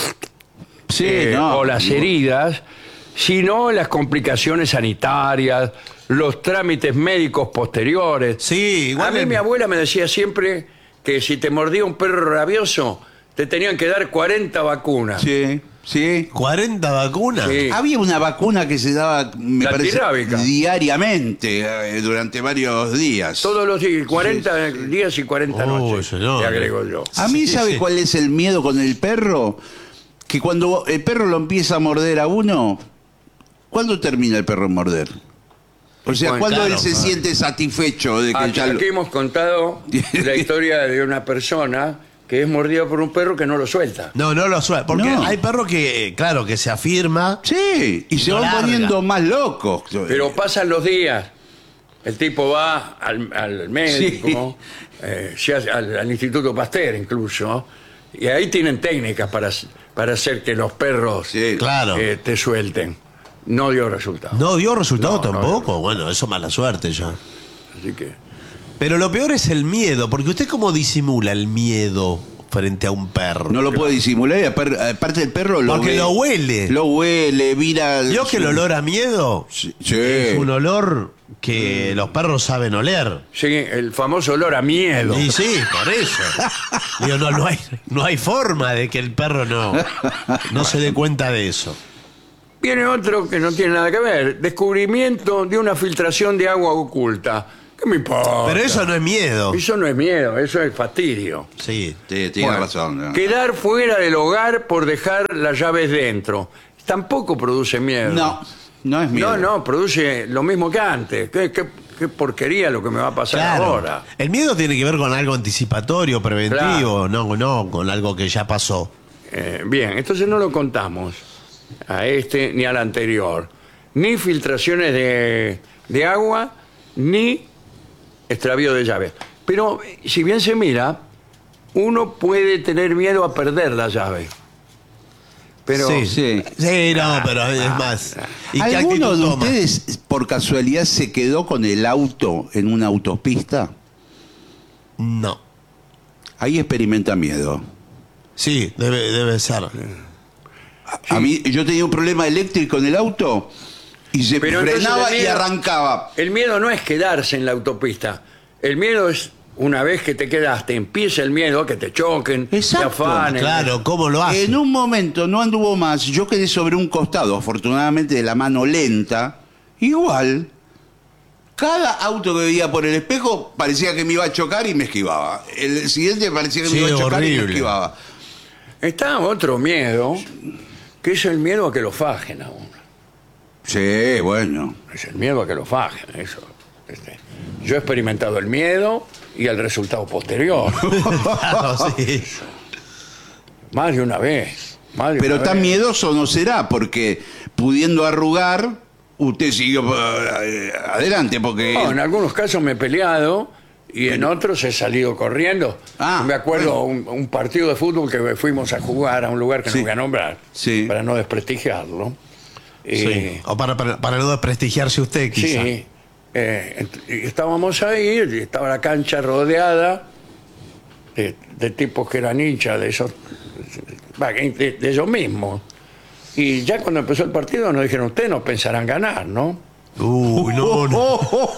[SPEAKER 7] Sí,
[SPEAKER 3] eh,
[SPEAKER 7] no.
[SPEAKER 3] o las heridas, sino en las complicaciones sanitarias, los trámites médicos posteriores.
[SPEAKER 8] Sí, igual
[SPEAKER 3] A mí
[SPEAKER 8] en-
[SPEAKER 3] mi abuela me decía siempre que si te mordía un perro rabioso, te tenían que dar cuarenta vacunas.
[SPEAKER 7] Sí, sí.
[SPEAKER 8] ¿cuarenta vacunas?
[SPEAKER 3] Sí.
[SPEAKER 7] Había una vacuna que se daba, me
[SPEAKER 3] La
[SPEAKER 7] parece,
[SPEAKER 3] antirrábica.
[SPEAKER 7] diariamente, eh, durante varios días.
[SPEAKER 3] Todos los días, cuarenta días y cuarenta
[SPEAKER 8] Oh,
[SPEAKER 3] noches,
[SPEAKER 8] señor.
[SPEAKER 3] te agrego yo.
[SPEAKER 7] A mí,
[SPEAKER 8] Sí,
[SPEAKER 7] ¿sabe
[SPEAKER 8] sí.
[SPEAKER 7] cuál es el miedo con el perro? Que cuando el perro lo empieza a morder a uno, ¿cuándo termina el perro en morder? O sea,
[SPEAKER 3] Bueno,
[SPEAKER 7] cuando
[SPEAKER 8] claro,
[SPEAKER 7] él se
[SPEAKER 8] claro.
[SPEAKER 7] siente satisfecho de que
[SPEAKER 3] Aquí,
[SPEAKER 7] ya lo-
[SPEAKER 3] aquí hemos contado la historia de una persona que es mordida por un perro que no lo suelta.
[SPEAKER 8] No, no lo suelta. Porque
[SPEAKER 7] No.
[SPEAKER 8] hay perros que, eh, claro, que se afirma.
[SPEAKER 7] Sí, y se
[SPEAKER 8] lo
[SPEAKER 7] van
[SPEAKER 8] larga.
[SPEAKER 7] poniendo más locos.
[SPEAKER 3] Pero pasan los días
[SPEAKER 2] El tipo va al, al médico, sí. eh, se hace- al, al Instituto Pasteur incluso, y ahí tienen técnicas para, para hacer que los perros
[SPEAKER 7] Sí.
[SPEAKER 8] Claro.
[SPEAKER 2] eh, te suelten. No dio resultado.
[SPEAKER 8] ¿No dio resultado
[SPEAKER 2] No, no
[SPEAKER 8] tampoco? Bueno, eso mala suerte ya.
[SPEAKER 2] Así que...
[SPEAKER 8] Pero lo peor es el miedo, porque usted cómo disimula el miedo frente a un perro.
[SPEAKER 7] No lo puede disimular y apar- aparte el perro lo
[SPEAKER 8] Porque
[SPEAKER 7] ve-
[SPEAKER 8] lo huele.
[SPEAKER 7] Lo huele, mira...
[SPEAKER 8] ¿Vio que el olor a miedo
[SPEAKER 7] Sí, sí.
[SPEAKER 8] es un olor que los perros saben oler?
[SPEAKER 2] Sí, el famoso olor a miedo.
[SPEAKER 8] Y sí, por eso. Digo, no, no, hay, no hay forma de que el perro no, no se dé cuenta de eso.
[SPEAKER 2] Viene otro que no tiene nada que ver. Descubrimiento de una filtración de agua oculta. ¿Qué me importa?
[SPEAKER 8] Pero eso no es miedo.
[SPEAKER 2] Eso no es miedo, eso es fastidio.
[SPEAKER 8] Sí.
[SPEAKER 7] Sí, tiene
[SPEAKER 2] Bueno,
[SPEAKER 7] razón. ¿no?
[SPEAKER 2] Quedar fuera del hogar por dejar las llaves dentro. Tampoco produce miedo.
[SPEAKER 7] No, no es miedo.
[SPEAKER 2] No, no, produce lo mismo que antes. ¿Qué, qué, qué porquería lo que me va a pasar
[SPEAKER 8] Claro.
[SPEAKER 2] ahora?
[SPEAKER 8] El miedo tiene que ver con algo anticipatorio, preventivo, no, no con algo que ya pasó.
[SPEAKER 2] Eh, bien, entonces no lo contamos a este ni al anterior. Ni filtraciones de, de agua, ni extravío de llaves. Pero si bien se mira, uno puede tener miedo a perder la llave. Pero
[SPEAKER 8] sí,
[SPEAKER 7] sí.
[SPEAKER 8] Sí, no, pero es más. ¿Y qué
[SPEAKER 7] ¿Alguno
[SPEAKER 8] actitud
[SPEAKER 7] de
[SPEAKER 8] toma?
[SPEAKER 7] ustedes por casualidad se quedó con el auto en una autopista?
[SPEAKER 8] No.
[SPEAKER 7] Ahí experimenta miedo.
[SPEAKER 8] Sí, debe, debe ser.
[SPEAKER 7] A mí, yo tenía un problema eléctrico en el auto y se
[SPEAKER 2] Pero entonces
[SPEAKER 7] frenaba
[SPEAKER 2] el
[SPEAKER 7] y
[SPEAKER 2] miedo-
[SPEAKER 7] arrancaba.
[SPEAKER 2] el miedo no es quedarse en la autopista. El miedo es una vez que te quedaste, empieza el miedo a que te choquen,
[SPEAKER 7] Exacto,
[SPEAKER 2] te afanen.
[SPEAKER 8] Claro, ¿cómo lo hace?
[SPEAKER 7] En un momento no anduvo más, yo quedé sobre un costado, afortunadamente de la mano lenta. Igual, cada auto que veía por el espejo parecía que me iba a chocar y me esquivaba. El siguiente parecía que
[SPEAKER 8] Sí,
[SPEAKER 7] me iba a chocar y me
[SPEAKER 8] horrible.
[SPEAKER 7] esquivaba.
[SPEAKER 2] Está otro miedo, que es el miedo a que lo fajen a uno.
[SPEAKER 7] Sí, bueno.
[SPEAKER 2] Es el miedo a que lo fajen, eso. Este, yo he experimentado el miedo y el resultado posterior.
[SPEAKER 8] Claro, sí.
[SPEAKER 2] Más de una vez. Más de
[SPEAKER 7] Pero
[SPEAKER 2] una
[SPEAKER 7] tan
[SPEAKER 2] vez.
[SPEAKER 7] miedoso no será, porque pudiendo arrugar, usted siguió eh, adelante, porque...
[SPEAKER 2] No, en algunos casos me he peleado y en otros he salido corriendo.
[SPEAKER 7] Ah,
[SPEAKER 2] me acuerdo
[SPEAKER 7] bueno.
[SPEAKER 2] un, un partido de fútbol que fuimos a jugar a un lugar que
[SPEAKER 7] Sí.
[SPEAKER 2] no voy a nombrar,
[SPEAKER 7] Sí.
[SPEAKER 2] para no desprestigiarlo.
[SPEAKER 8] Sí.
[SPEAKER 2] Eh,
[SPEAKER 8] O para, para, para no desprestigiarse usted,
[SPEAKER 2] Sí,
[SPEAKER 8] quizá.
[SPEAKER 2] eh, ent- y estábamos ahí, y estaba la cancha rodeada de, de tipos que eran hinchas de esos, va, de, de ellos mismos. Y ya cuando empezó el partido nos dijeron, ustedes no pensarán ganar, ¿no?
[SPEAKER 8] Uy, no, no.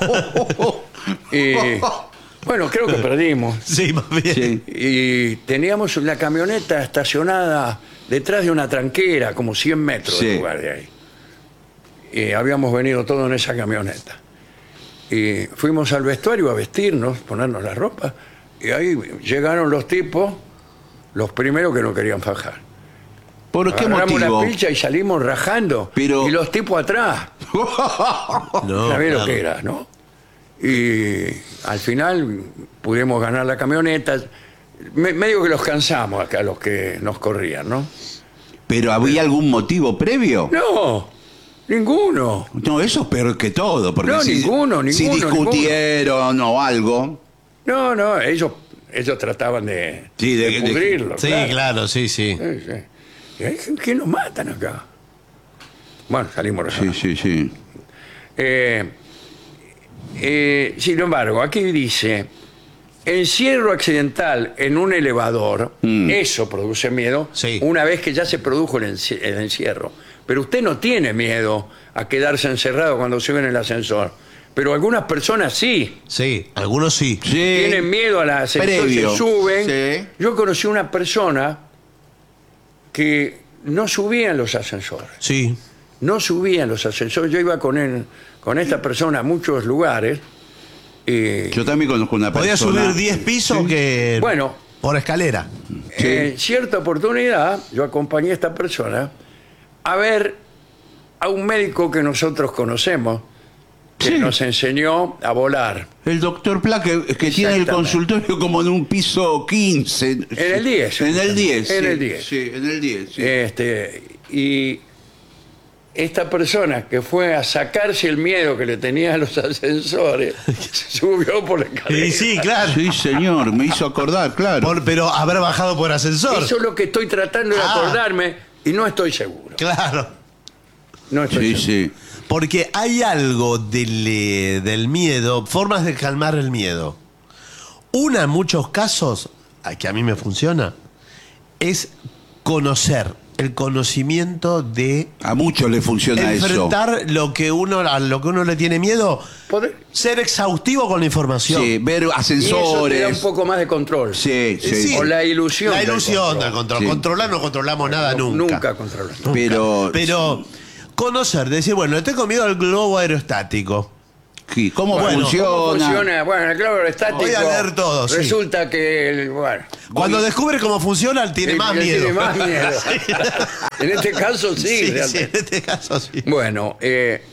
[SPEAKER 2] Y bueno, creo que perdimos.
[SPEAKER 8] Sí, más bien.
[SPEAKER 7] Sí.
[SPEAKER 2] Y teníamos una camioneta estacionada detrás de una tranquera, como cien metros
[SPEAKER 7] Sí.
[SPEAKER 2] del lugar de ahí. Y habíamos venido todos en esa camioneta. Y fuimos al vestuario a vestirnos, ponernos la ropa, y ahí llegaron los tipos, los primeros que no querían fajar.
[SPEAKER 7] ¿Por qué
[SPEAKER 2] Agarramos
[SPEAKER 7] motivo?
[SPEAKER 2] la pilcha y salimos rajando,
[SPEAKER 7] Pero-
[SPEAKER 2] y los tipos atrás.
[SPEAKER 8] No,
[SPEAKER 2] ¿Sabés lo
[SPEAKER 8] claro.
[SPEAKER 2] que era, no? Y al final pudimos ganar la camioneta. Me- medio que los cansamos acá, los que nos corrían, ¿no?
[SPEAKER 7] ¿Pero había algún motivo previo?
[SPEAKER 2] No, ninguno.
[SPEAKER 7] No, eso es peor que todo. Porque
[SPEAKER 2] No,
[SPEAKER 7] si,
[SPEAKER 2] ninguno,
[SPEAKER 7] si
[SPEAKER 2] ninguno,
[SPEAKER 7] discutieron o algo.
[SPEAKER 2] No, no, ellos, ellos trataban de,
[SPEAKER 7] Sí, de-
[SPEAKER 2] de
[SPEAKER 7] de-
[SPEAKER 2] pudrirlo.
[SPEAKER 8] Sí, claro, sí, sí.
[SPEAKER 2] Sí, sí. Y hay gente que nos matan acá. Bueno, salimos
[SPEAKER 7] Sí,
[SPEAKER 2] rajados.
[SPEAKER 7] sí, sí.
[SPEAKER 2] Eh, eh, sin embargo, aquí dice, encierro accidental en un elevador,
[SPEAKER 7] Mm.
[SPEAKER 2] eso produce miedo,
[SPEAKER 8] Sí.
[SPEAKER 2] una vez que ya se produjo el, enci- el encierro. Pero usted no tiene miedo a quedarse encerrado cuando sube en el ascensor. Pero algunas personas sí.
[SPEAKER 8] Sí, algunos sí.
[SPEAKER 7] Sí.
[SPEAKER 2] Tienen miedo al ascensor,
[SPEAKER 7] Previo.
[SPEAKER 2] se suben.
[SPEAKER 7] Sí.
[SPEAKER 2] Yo conocí una persona que no subía en los ascensores.
[SPEAKER 8] Sí.
[SPEAKER 2] No subía en los ascensores. Yo iba con él, con esta persona a muchos lugares. Y
[SPEAKER 7] Yo también conozco una
[SPEAKER 8] Podía
[SPEAKER 7] persona.
[SPEAKER 8] subir diez pisos
[SPEAKER 7] Sí.
[SPEAKER 8] que
[SPEAKER 2] Bueno.
[SPEAKER 8] por escalera.
[SPEAKER 7] Sí.
[SPEAKER 2] en cierta oportunidad, yo acompañé a esta persona a ver a un médico que nosotros conocemos, que
[SPEAKER 7] Sí.
[SPEAKER 2] nos enseñó a volar.
[SPEAKER 7] El doctor Pla, que, que tiene el
[SPEAKER 2] Exactamente.
[SPEAKER 7] consultorio como en un piso quince.
[SPEAKER 2] En el diez.
[SPEAKER 7] En el diez.
[SPEAKER 2] En
[SPEAKER 7] sí,
[SPEAKER 2] el diez.
[SPEAKER 7] Sí, en el diez. Sí.
[SPEAKER 2] Este, y esta persona que fue a sacarse el miedo que le tenía a los ascensores, subió por la escalera.
[SPEAKER 8] Sí, sí, claro.
[SPEAKER 7] Sí, señor, me hizo acordar, claro.
[SPEAKER 8] Por- pero haber bajado por ascensor.
[SPEAKER 2] Eso es lo que estoy tratando de
[SPEAKER 8] Ah.
[SPEAKER 2] acordarme y no estoy seguro.
[SPEAKER 8] Claro.
[SPEAKER 2] No estoy
[SPEAKER 7] Sí,
[SPEAKER 2] seguro.
[SPEAKER 7] sí.
[SPEAKER 8] Porque hay algo del, eh, del miedo, formas de calmar el miedo. Una en muchos casos, a que a mí me funciona, es conocer, el conocimiento de
[SPEAKER 7] A muchos le funciona eso.
[SPEAKER 8] enfrentar lo que uno, a lo que uno le tiene miedo,
[SPEAKER 2] Poder-
[SPEAKER 8] ser exhaustivo con la información.
[SPEAKER 7] Sí, ver
[SPEAKER 2] Y eso te da un
[SPEAKER 7] ascensores.
[SPEAKER 2] poco más de control.
[SPEAKER 7] Sí, sí.
[SPEAKER 8] Sí.
[SPEAKER 2] O la ilusión.
[SPEAKER 8] La
[SPEAKER 2] del
[SPEAKER 8] ilusión
[SPEAKER 2] control.
[SPEAKER 8] del control.
[SPEAKER 7] Sí.
[SPEAKER 8] Controlar no controlamos nada
[SPEAKER 2] No,
[SPEAKER 8] nunca.
[SPEAKER 2] Nunca controlamos.
[SPEAKER 7] Pero,
[SPEAKER 8] Pero conocer, decir, bueno, le tengo miedo al globo aerostático.
[SPEAKER 7] sí, ¿cómo
[SPEAKER 8] Bueno,
[SPEAKER 7] funciona?
[SPEAKER 2] ¿Cómo funciona? Bueno, el globo aerostático.
[SPEAKER 8] Voy a leer todo, sí.
[SPEAKER 2] Resulta que, el- bueno,
[SPEAKER 8] Cuando descubre cómo funciona, él tiene
[SPEAKER 2] le-
[SPEAKER 8] más
[SPEAKER 2] le
[SPEAKER 8] miedo.
[SPEAKER 2] tiene más miedo.
[SPEAKER 8] Sí.
[SPEAKER 2] En este caso, sí.
[SPEAKER 8] Sí, sí,
[SPEAKER 2] realmente.
[SPEAKER 8] en este caso sí.
[SPEAKER 2] Bueno, eh,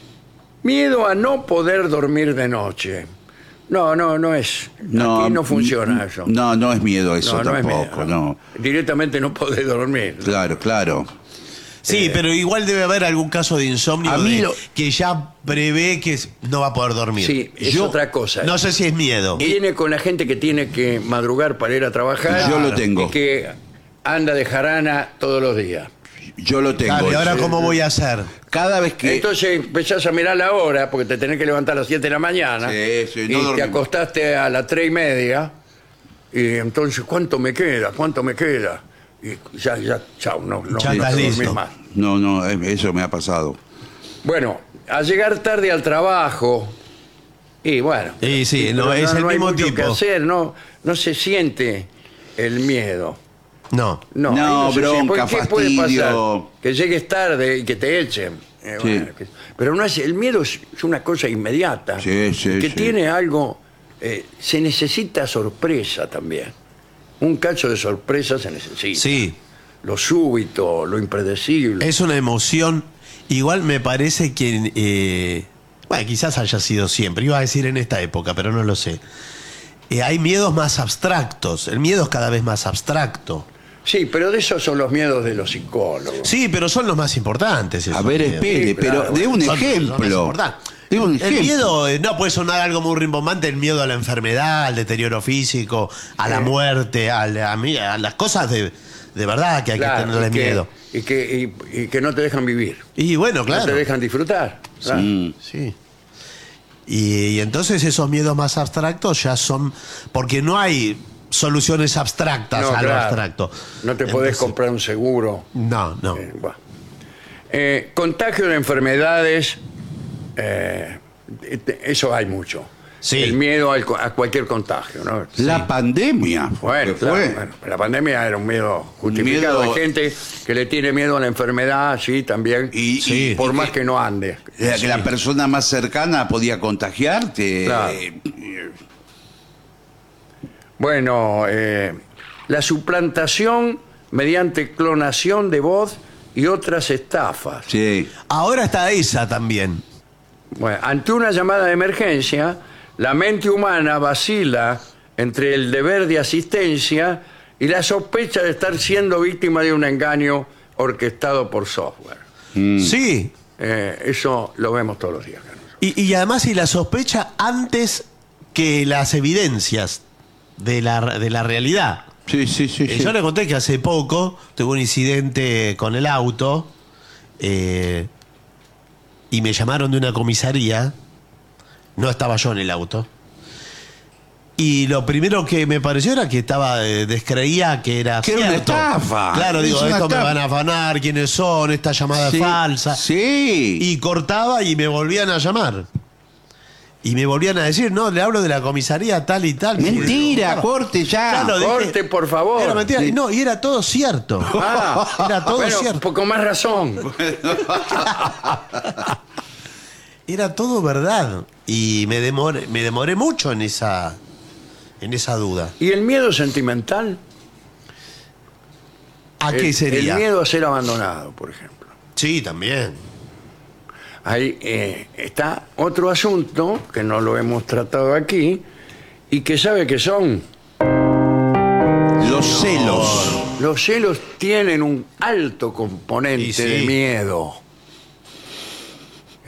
[SPEAKER 2] miedo a no poder dormir de noche. No, no, no es. Aquí no funciona eso.
[SPEAKER 7] No, no es miedo eso
[SPEAKER 2] No, no es
[SPEAKER 7] tampoco,
[SPEAKER 2] miedo,
[SPEAKER 7] no.
[SPEAKER 2] Directamente no podés dormir.
[SPEAKER 7] Claro, claro.
[SPEAKER 8] Sí, pero igual debe haber algún caso de insomnio
[SPEAKER 7] A mí
[SPEAKER 8] de-
[SPEAKER 7] lo-
[SPEAKER 8] que ya prevé que no va a poder dormir.
[SPEAKER 2] Sí, es
[SPEAKER 8] Yo-
[SPEAKER 2] otra cosa.
[SPEAKER 8] No sé si es miedo.
[SPEAKER 2] Viene con la gente que tiene que madrugar para ir a trabajar.
[SPEAKER 7] Yo lo tengo.
[SPEAKER 2] Y que anda de jarana todos los días.
[SPEAKER 7] Yo lo tengo.
[SPEAKER 8] Claro, ¿y ahora
[SPEAKER 7] eso.
[SPEAKER 8] cómo voy a hacer?
[SPEAKER 7] Cada vez que...
[SPEAKER 2] Entonces empezás a mirar la hora, porque te tenés que levantar a las siete de la mañana.
[SPEAKER 7] Sí, sí, no
[SPEAKER 2] y te
[SPEAKER 7] dormimos.
[SPEAKER 2] acostaste a las tres y media. Y entonces, ¿cuánto me queda? ¿Cuánto me queda? Y ya, ya, chao, no, no,
[SPEAKER 8] Ya
[SPEAKER 2] no
[SPEAKER 8] estás
[SPEAKER 2] dormís
[SPEAKER 8] listo.
[SPEAKER 2] más.
[SPEAKER 7] No, no, eh, eso me ha pasado.
[SPEAKER 2] Bueno, a llegar tarde al trabajo. Y bueno.
[SPEAKER 8] Sí, sí, no,
[SPEAKER 2] pero
[SPEAKER 8] es el
[SPEAKER 2] hay
[SPEAKER 8] mismo
[SPEAKER 2] mucho
[SPEAKER 8] tipo.
[SPEAKER 2] que hacer, no, no se siente el miedo.
[SPEAKER 8] No.
[SPEAKER 2] No,
[SPEAKER 7] No,
[SPEAKER 2] ahí se siente.
[SPEAKER 7] bronca,
[SPEAKER 2] ¿Qué puede
[SPEAKER 7] fastidio.
[SPEAKER 2] pasar? Que llegues tarde y que te echen. Eh,
[SPEAKER 7] Sí.
[SPEAKER 2] bueno, que- pero no es, el miedo es, es una cosa inmediata.
[SPEAKER 7] Sí, sí,
[SPEAKER 2] que
[SPEAKER 7] sí.
[SPEAKER 2] tiene algo. eh, se necesita sorpresa también. Un cacho de sorpresa se necesita.
[SPEAKER 8] Sí,
[SPEAKER 2] Lo súbito, lo impredecible.
[SPEAKER 8] es una emoción. Igual me parece que... eh, bueno, quizás haya sido siempre. Iba a decir en esta época, pero no lo sé. Eh, hay miedos más abstractos. El miedo es cada vez más abstracto.
[SPEAKER 2] Sí, pero de esos son los miedos de los psicólogos.
[SPEAKER 8] Sí, pero son los más importantes. esos
[SPEAKER 7] A ver,
[SPEAKER 8] miedos.
[SPEAKER 7] espere,
[SPEAKER 2] Sí, claro.
[SPEAKER 7] pero de un
[SPEAKER 8] Son- son los
[SPEAKER 7] ejemplo.
[SPEAKER 8] importantes.
[SPEAKER 7] De un
[SPEAKER 8] El
[SPEAKER 7] ejemplo.
[SPEAKER 8] miedo, eh, no puede sonar algo muy rimbombante, el miedo a la enfermedad, al deterioro físico, a la muerte, a, la- a mi- a las cosas de, de verdad que hay
[SPEAKER 2] Claro,
[SPEAKER 8] que tenerle
[SPEAKER 2] y que-
[SPEAKER 8] miedo.
[SPEAKER 2] Y que, y, y que no te dejan vivir.
[SPEAKER 8] Y bueno,
[SPEAKER 2] No
[SPEAKER 8] claro.
[SPEAKER 2] te dejan disfrutar. Claro.
[SPEAKER 7] Mm.
[SPEAKER 8] Sí. Y, y entonces esos miedos más abstractos ya son. Porque no hay soluciones abstractas
[SPEAKER 2] No,
[SPEAKER 8] a lo
[SPEAKER 2] claro.
[SPEAKER 8] abstracto.
[SPEAKER 2] No te podés
[SPEAKER 8] Entonces-
[SPEAKER 2] comprar un seguro.
[SPEAKER 8] No, no.
[SPEAKER 2] Eh, bueno. Eh, contagio de enfermedades, eh, este- eso hay mucho.
[SPEAKER 8] Sí.
[SPEAKER 2] El miedo al co- a cualquier contagio, ¿no?
[SPEAKER 7] La pandemia.
[SPEAKER 2] Bueno,
[SPEAKER 7] ¿qué
[SPEAKER 2] claro,
[SPEAKER 7] fue?
[SPEAKER 2] bueno, la pandemia era un miedo justificado.
[SPEAKER 7] Miedo-
[SPEAKER 2] Hay gente que le tiene miedo a la enfermedad, sí, también.
[SPEAKER 7] Y-
[SPEAKER 8] Sí.
[SPEAKER 2] por
[SPEAKER 7] y
[SPEAKER 2] más
[SPEAKER 7] que-
[SPEAKER 2] que no ande.
[SPEAKER 7] La, que la persona más cercana podía contagiarte.
[SPEAKER 2] Claro.
[SPEAKER 7] Eh,
[SPEAKER 2] Bueno, eh, la suplantación mediante clonación de voz y otras estafas.
[SPEAKER 7] Sí.
[SPEAKER 8] Ahora está esa también.
[SPEAKER 2] Bueno, ante una llamada de emergencia, la mente humana vacila entre el deber de asistencia y la sospecha de estar siendo víctima de un engaño orquestado por software.
[SPEAKER 8] Sí.
[SPEAKER 2] Eh, eso lo vemos todos los días.
[SPEAKER 8] Y, y además, y la sospecha antes que las evidencias de la, de la realidad.
[SPEAKER 7] Sí, sí, sí.
[SPEAKER 8] Eh,
[SPEAKER 7] sí.
[SPEAKER 8] Yo le conté que hace poco tuve un incidente con el auto eh, y me llamaron de una comisaría. No estaba yo en el auto. Y lo primero que me pareció era que estaba eh, descreía que era
[SPEAKER 7] Que era una
[SPEAKER 8] cierto.
[SPEAKER 7] estafa.
[SPEAKER 8] Claro, digo,
[SPEAKER 7] Es una
[SPEAKER 8] esto me
[SPEAKER 7] estafa.
[SPEAKER 8] van a afanar, quiénes son, esta llamada
[SPEAKER 7] Sí,
[SPEAKER 8] es falsa.
[SPEAKER 7] Sí.
[SPEAKER 8] Y cortaba y me volvían a llamar. Y me volvían a decir, no, le hablo de la comisaría tal y tal.
[SPEAKER 7] Mentira,
[SPEAKER 8] Claro.
[SPEAKER 7] corte ya.
[SPEAKER 8] Claro, dije-
[SPEAKER 2] Corte, por favor.
[SPEAKER 8] Era mentira. Y no, y era todo cierto.
[SPEAKER 2] Ah,
[SPEAKER 8] Era todo
[SPEAKER 2] bueno,
[SPEAKER 8] cierto.
[SPEAKER 2] pues con más razón.
[SPEAKER 8] Era todo verdad. Y me demoré, me demoré mucho en esa, en esa duda.
[SPEAKER 2] ¿Y el miedo sentimental?
[SPEAKER 8] ¿A
[SPEAKER 2] El-
[SPEAKER 8] qué sería?
[SPEAKER 2] El miedo a ser abandonado, por ejemplo.
[SPEAKER 8] Sí, también.
[SPEAKER 2] Ahí eh, está otro asunto que no lo hemos tratado aquí y que sabe que son.
[SPEAKER 7] Los celos.
[SPEAKER 2] Los celos tienen un alto componente
[SPEAKER 8] Y sí.
[SPEAKER 2] de miedo.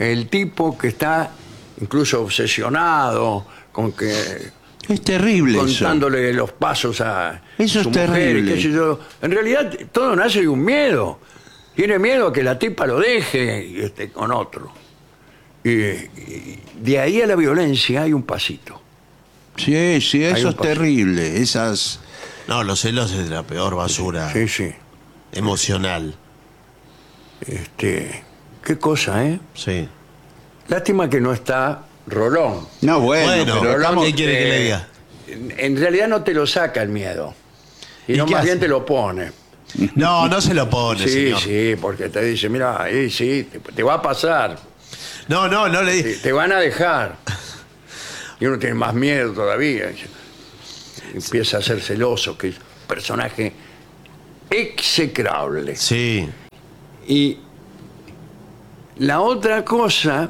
[SPEAKER 2] el tipo que está incluso obsesionado con que
[SPEAKER 7] Es terrible
[SPEAKER 2] contándole los pasos a
[SPEAKER 7] Eso
[SPEAKER 2] su
[SPEAKER 7] es
[SPEAKER 2] mujer,
[SPEAKER 7] terrible.
[SPEAKER 2] qué sé yo. En realidad todo nace de un miedo. Tiene miedo a que la tipa lo deje y esté con otro. Y, y de ahí a la violencia hay un pasito.
[SPEAKER 7] eso. Sí, sí,
[SPEAKER 2] Hay
[SPEAKER 7] eso
[SPEAKER 2] un
[SPEAKER 7] es
[SPEAKER 2] paso.
[SPEAKER 7] terrible. Esas...
[SPEAKER 8] No, los celos es la peor basura
[SPEAKER 2] Sí, sí.
[SPEAKER 8] emocional.
[SPEAKER 2] Este, qué cosa, ¿eh?
[SPEAKER 8] Sí.
[SPEAKER 2] Lástima que no está Rolón.
[SPEAKER 7] No, bueno,
[SPEAKER 8] Bueno,
[SPEAKER 7] pero estamos...
[SPEAKER 8] ¿qué quiere que le
[SPEAKER 2] Eh,
[SPEAKER 8] diga?
[SPEAKER 2] En, en realidad no te lo saca el miedo. Y,
[SPEAKER 8] ¿Y
[SPEAKER 2] no
[SPEAKER 8] qué
[SPEAKER 2] más
[SPEAKER 8] hace?
[SPEAKER 2] bien te lo pone.
[SPEAKER 8] No, no se lo pone,
[SPEAKER 2] Sí,
[SPEAKER 8] señor.
[SPEAKER 2] sí, porque te dice, mira, ahí sí, te, te va a pasar,
[SPEAKER 8] No, no, no le
[SPEAKER 2] te,
[SPEAKER 8] diga.
[SPEAKER 2] te van a dejar. Y uno tiene más miedo todavía. Empieza a ser celoso, que es un personaje execrable.
[SPEAKER 8] Sí.
[SPEAKER 2] Y la otra cosa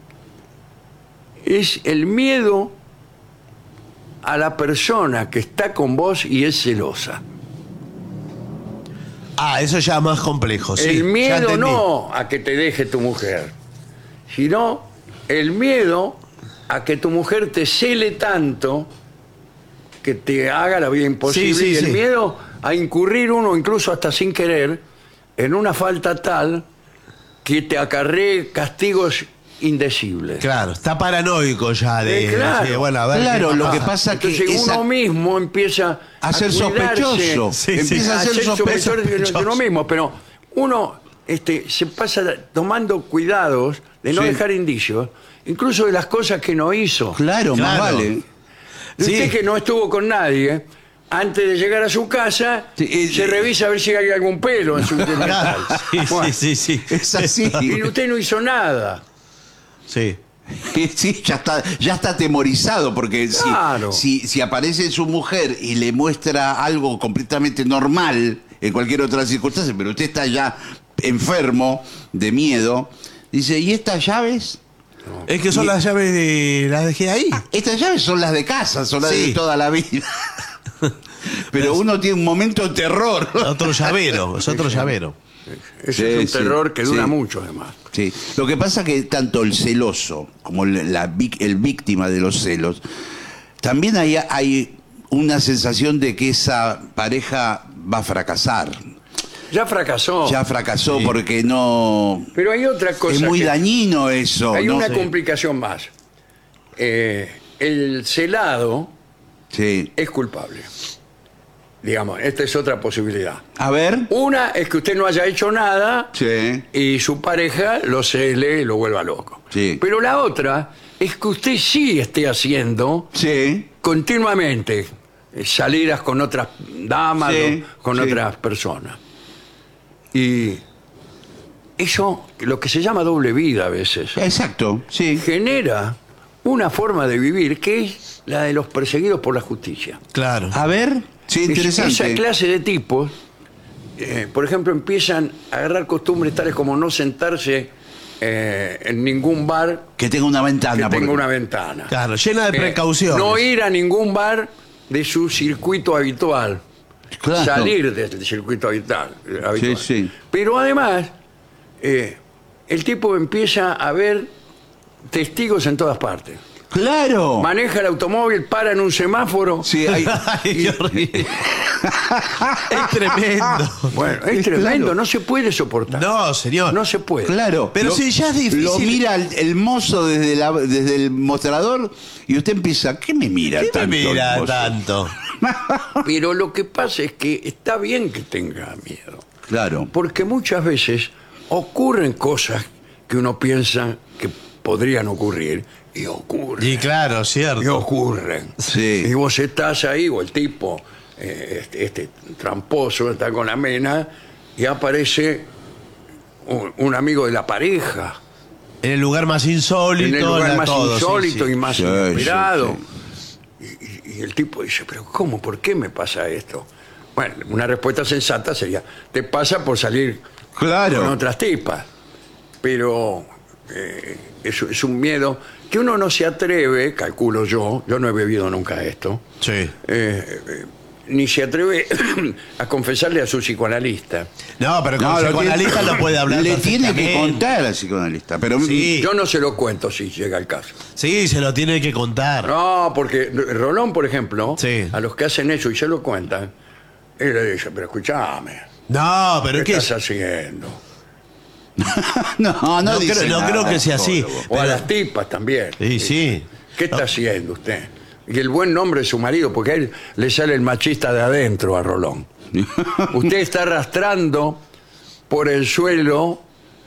[SPEAKER 2] es el miedo a la persona que está con vos y es celosa.
[SPEAKER 8] Ah, eso ya es más complejo, sí.
[SPEAKER 2] el
[SPEAKER 8] ya
[SPEAKER 2] miedo
[SPEAKER 8] entendí.
[SPEAKER 2] no a que te deje tu mujer, sino el miedo a que tu mujer te cele tanto que te haga la vida imposible.
[SPEAKER 8] Sí, sí,
[SPEAKER 2] y el
[SPEAKER 8] sí.
[SPEAKER 2] miedo a incurrir uno, incluso hasta sin querer, en una falta tal que te acarree castigos indecibles.
[SPEAKER 8] Claro, está paranoico ya de.
[SPEAKER 2] Eh, claro.
[SPEAKER 8] sí, bueno, a ver
[SPEAKER 7] Claro,
[SPEAKER 8] qué
[SPEAKER 7] lo que
[SPEAKER 8] pasa.
[SPEAKER 7] pasa que
[SPEAKER 2] Entonces
[SPEAKER 7] esa-
[SPEAKER 2] uno mismo empieza
[SPEAKER 7] a ser
[SPEAKER 2] cuidarse,
[SPEAKER 7] sospechoso.
[SPEAKER 8] Sí, sí.
[SPEAKER 7] Empieza a ser
[SPEAKER 2] sospechoso de- de
[SPEAKER 8] sospechoso.
[SPEAKER 2] uno mismo, pero uno este, se pasa tomando cuidados de no
[SPEAKER 7] Sí.
[SPEAKER 2] dejar indicios, incluso de las cosas que no hizo.
[SPEAKER 7] Claro, más
[SPEAKER 8] Claro.
[SPEAKER 7] vale.
[SPEAKER 2] De usted
[SPEAKER 8] Sí.
[SPEAKER 2] que no estuvo con nadie, antes de llegar a su casa,
[SPEAKER 7] Sí, eh,
[SPEAKER 2] se
[SPEAKER 7] eh,
[SPEAKER 2] revisa a ver si hay algún pelo en su
[SPEAKER 8] Claro,
[SPEAKER 2] delantal.
[SPEAKER 8] sí,
[SPEAKER 2] Bueno,
[SPEAKER 8] sí, sí, sí.
[SPEAKER 7] Es así.
[SPEAKER 2] Y usted no hizo nada.
[SPEAKER 8] Sí.
[SPEAKER 7] Sí, ya está, ya está atemorizado porque si-
[SPEAKER 2] Claro.
[SPEAKER 7] si, si aparece su mujer y le muestra algo completamente normal en cualquier otra circunstancia, pero usted está ya enfermo de miedo, dice, ¿y estas llaves?
[SPEAKER 8] Es que son
[SPEAKER 7] Y-
[SPEAKER 8] las llaves de. Las dejé ahí.
[SPEAKER 7] Estas llaves son las de casa, son las
[SPEAKER 8] Sí.
[SPEAKER 7] de toda la vida. Pero uno tiene un momento de terror.
[SPEAKER 8] Otro llavero, es otro llavero.
[SPEAKER 2] Ese
[SPEAKER 7] Sí,
[SPEAKER 2] es un
[SPEAKER 7] sí,
[SPEAKER 2] terror que dura
[SPEAKER 7] sí.
[SPEAKER 2] mucho, además.
[SPEAKER 7] Sí. Lo que pasa que tanto el celoso como el, la, vic- el víctima de los celos, también hay, hay una sensación de que esa pareja va a fracasar.
[SPEAKER 2] Ya fracasó.
[SPEAKER 7] Ya fracasó
[SPEAKER 8] Sí.
[SPEAKER 7] porque no...
[SPEAKER 2] Pero hay otra cosa.
[SPEAKER 7] Es muy
[SPEAKER 2] que-
[SPEAKER 7] dañino eso.
[SPEAKER 2] Hay
[SPEAKER 7] ¿no?
[SPEAKER 2] una
[SPEAKER 7] Sí.
[SPEAKER 2] complicación más. Eh, el celado
[SPEAKER 7] Sí.
[SPEAKER 2] es culpable. Digamos, esta es otra posibilidad.
[SPEAKER 7] A ver.
[SPEAKER 2] Una es que usted no haya hecho nada
[SPEAKER 7] Sí.
[SPEAKER 2] y su pareja lo cele y lo vuelva loco.
[SPEAKER 7] Sí.
[SPEAKER 2] Pero la otra es que usted sí esté haciendo
[SPEAKER 7] Sí.
[SPEAKER 2] continuamente eh, salidas con otras damas
[SPEAKER 7] Sí,
[SPEAKER 2] o con
[SPEAKER 7] sí.
[SPEAKER 2] otras personas. Y eso, lo que se llama doble vida a veces,
[SPEAKER 7] Exacto. Sí.
[SPEAKER 2] genera una forma de vivir que es la de los perseguidos por la justicia.
[SPEAKER 8] Claro.
[SPEAKER 7] A ver. Sí,
[SPEAKER 2] Es-
[SPEAKER 7] interesante.
[SPEAKER 2] Esa clase de tipos, eh, por ejemplo, empiezan a agarrar costumbres tales como no sentarse eh, en ningún bar
[SPEAKER 7] Que tenga una
[SPEAKER 2] que
[SPEAKER 7] ventana.
[SPEAKER 2] tenga
[SPEAKER 7] porque-
[SPEAKER 2] una ventana.
[SPEAKER 8] Claro, llena de
[SPEAKER 2] Eh,
[SPEAKER 8] precauciones.
[SPEAKER 2] no ir a ningún bar de su circuito habitual.
[SPEAKER 7] Claro.
[SPEAKER 2] Salir del circuito habitual. habitual.
[SPEAKER 7] Sí, sí.
[SPEAKER 2] Pero además, eh, el tipo empieza a ver testigos en todas partes.
[SPEAKER 7] Claro.
[SPEAKER 2] Maneja el automóvil, para en un semáforo.
[SPEAKER 7] Sí, hay-
[SPEAKER 8] Ay, qué horrible. Es tremendo.
[SPEAKER 2] Bueno, es tremendo, no se puede soportar.
[SPEAKER 8] No, señor.
[SPEAKER 2] No se puede.
[SPEAKER 7] Claro.
[SPEAKER 8] Pero
[SPEAKER 7] Lo-
[SPEAKER 8] si ya es difícil-
[SPEAKER 7] Lo mira el, el mozo desde, la- desde el mostrador y usted empieza, ¿qué me mira
[SPEAKER 8] ¿Qué
[SPEAKER 7] tanto?
[SPEAKER 8] me
[SPEAKER 7] el
[SPEAKER 8] mira
[SPEAKER 7] mozo?
[SPEAKER 8] tanto?
[SPEAKER 2] Pero lo que pasa es que está bien que tenga miedo.
[SPEAKER 7] Claro.
[SPEAKER 2] Porque muchas veces ocurren cosas que uno piensa que podrían ocurrir y ocurren.
[SPEAKER 8] Y claro,
[SPEAKER 2] Y
[SPEAKER 8] cierto.
[SPEAKER 2] ocurren.
[SPEAKER 7] Sí.
[SPEAKER 2] Y vos estás ahí, o el tipo, eh, este, este tramposo, está con la mena, y aparece un, un amigo de la pareja,
[SPEAKER 8] En el lugar más insólito.
[SPEAKER 2] en el lugar
[SPEAKER 8] la-
[SPEAKER 2] más
[SPEAKER 8] todo, sí,
[SPEAKER 2] insólito
[SPEAKER 8] sí.
[SPEAKER 2] y más
[SPEAKER 7] Sí,
[SPEAKER 2] inesperado.
[SPEAKER 7] sí,
[SPEAKER 2] Y, y- y el tipo dice, pero ¿cómo? ¿Por qué me pasa esto? Bueno, una respuesta sensata sería, te pasa por salir
[SPEAKER 7] Claro.
[SPEAKER 2] con otras tipas. Pero eh, es, es un miedo que uno no se atreve, calculo yo, yo no he bebido nunca esto,
[SPEAKER 8] Sí.
[SPEAKER 2] eh, eh, ni se atreve a confesarle a su psicoanalista.
[SPEAKER 8] No, pero con
[SPEAKER 7] No,
[SPEAKER 8] el
[SPEAKER 7] lo
[SPEAKER 8] psicoanalista
[SPEAKER 7] tiene-
[SPEAKER 8] no puede hablar.
[SPEAKER 7] Le tiene que
[SPEAKER 8] perfectamente.
[SPEAKER 7] contar al psicoanalista. Pero
[SPEAKER 8] Sí.
[SPEAKER 2] Yo no se lo cuento si llega el caso.
[SPEAKER 8] Sí, se lo tiene que contar.
[SPEAKER 2] No, porque Rolón, por ejemplo,
[SPEAKER 8] Sí.
[SPEAKER 2] a los que hacen eso y se lo cuentan, él le dice, pero escúchame,
[SPEAKER 8] No, pero
[SPEAKER 2] ¿qué
[SPEAKER 8] es que
[SPEAKER 2] estás haciendo?
[SPEAKER 7] no, no,
[SPEAKER 8] no,
[SPEAKER 7] dice
[SPEAKER 8] creo, no
[SPEAKER 7] nada,
[SPEAKER 8] creo que sea así.
[SPEAKER 7] psicólogo.
[SPEAKER 2] O a
[SPEAKER 8] Pero-
[SPEAKER 2] las tipas también.
[SPEAKER 8] Sí, sí.
[SPEAKER 2] ¿Qué está haciendo usted? Y el buen nombre de su marido, porque a él le sale el machista de adentro a Rolón. Usted está arrastrando por el suelo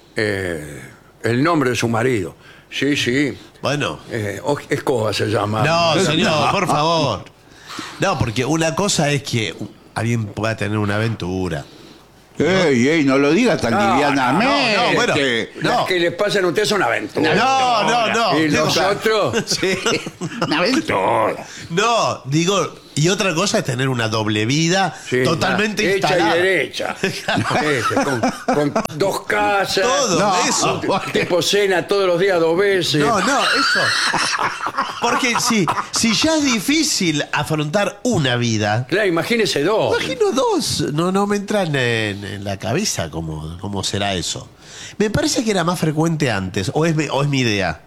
[SPEAKER 2] eh, el nombre de su marido. Sí, sí.
[SPEAKER 8] Bueno.
[SPEAKER 2] Eh, o- Escoba se llama.
[SPEAKER 8] No, señor, por favor. No, porque una cosa es que alguien pueda tener una aventura.
[SPEAKER 7] Ey, ey, no lo digas tan
[SPEAKER 2] No,
[SPEAKER 7] livianamente.
[SPEAKER 8] no, no, bueno.
[SPEAKER 2] Las
[SPEAKER 8] No.
[SPEAKER 2] que les pasan a ustedes son aventuras.
[SPEAKER 8] No, no, no.
[SPEAKER 2] Y
[SPEAKER 8] no,
[SPEAKER 2] nosotros,
[SPEAKER 7] Sí, una aventura.
[SPEAKER 8] No, digo, y otra cosa es tener una doble vida
[SPEAKER 2] sí,
[SPEAKER 8] totalmente
[SPEAKER 2] hecha
[SPEAKER 8] instalada.
[SPEAKER 2] y derecha. Ese, con, con dos casas.
[SPEAKER 8] Todo,
[SPEAKER 7] No,
[SPEAKER 8] eso.
[SPEAKER 2] Tipo cena todos los días dos veces.
[SPEAKER 8] No, no, eso. Porque si, si ya es difícil afrontar una vida,
[SPEAKER 2] Claro, imagínese dos.
[SPEAKER 8] imagino dos. No, no me entran en, en la cabeza cómo, cómo será eso. Me parece que era más frecuente antes, o es, mi- o es mi idea.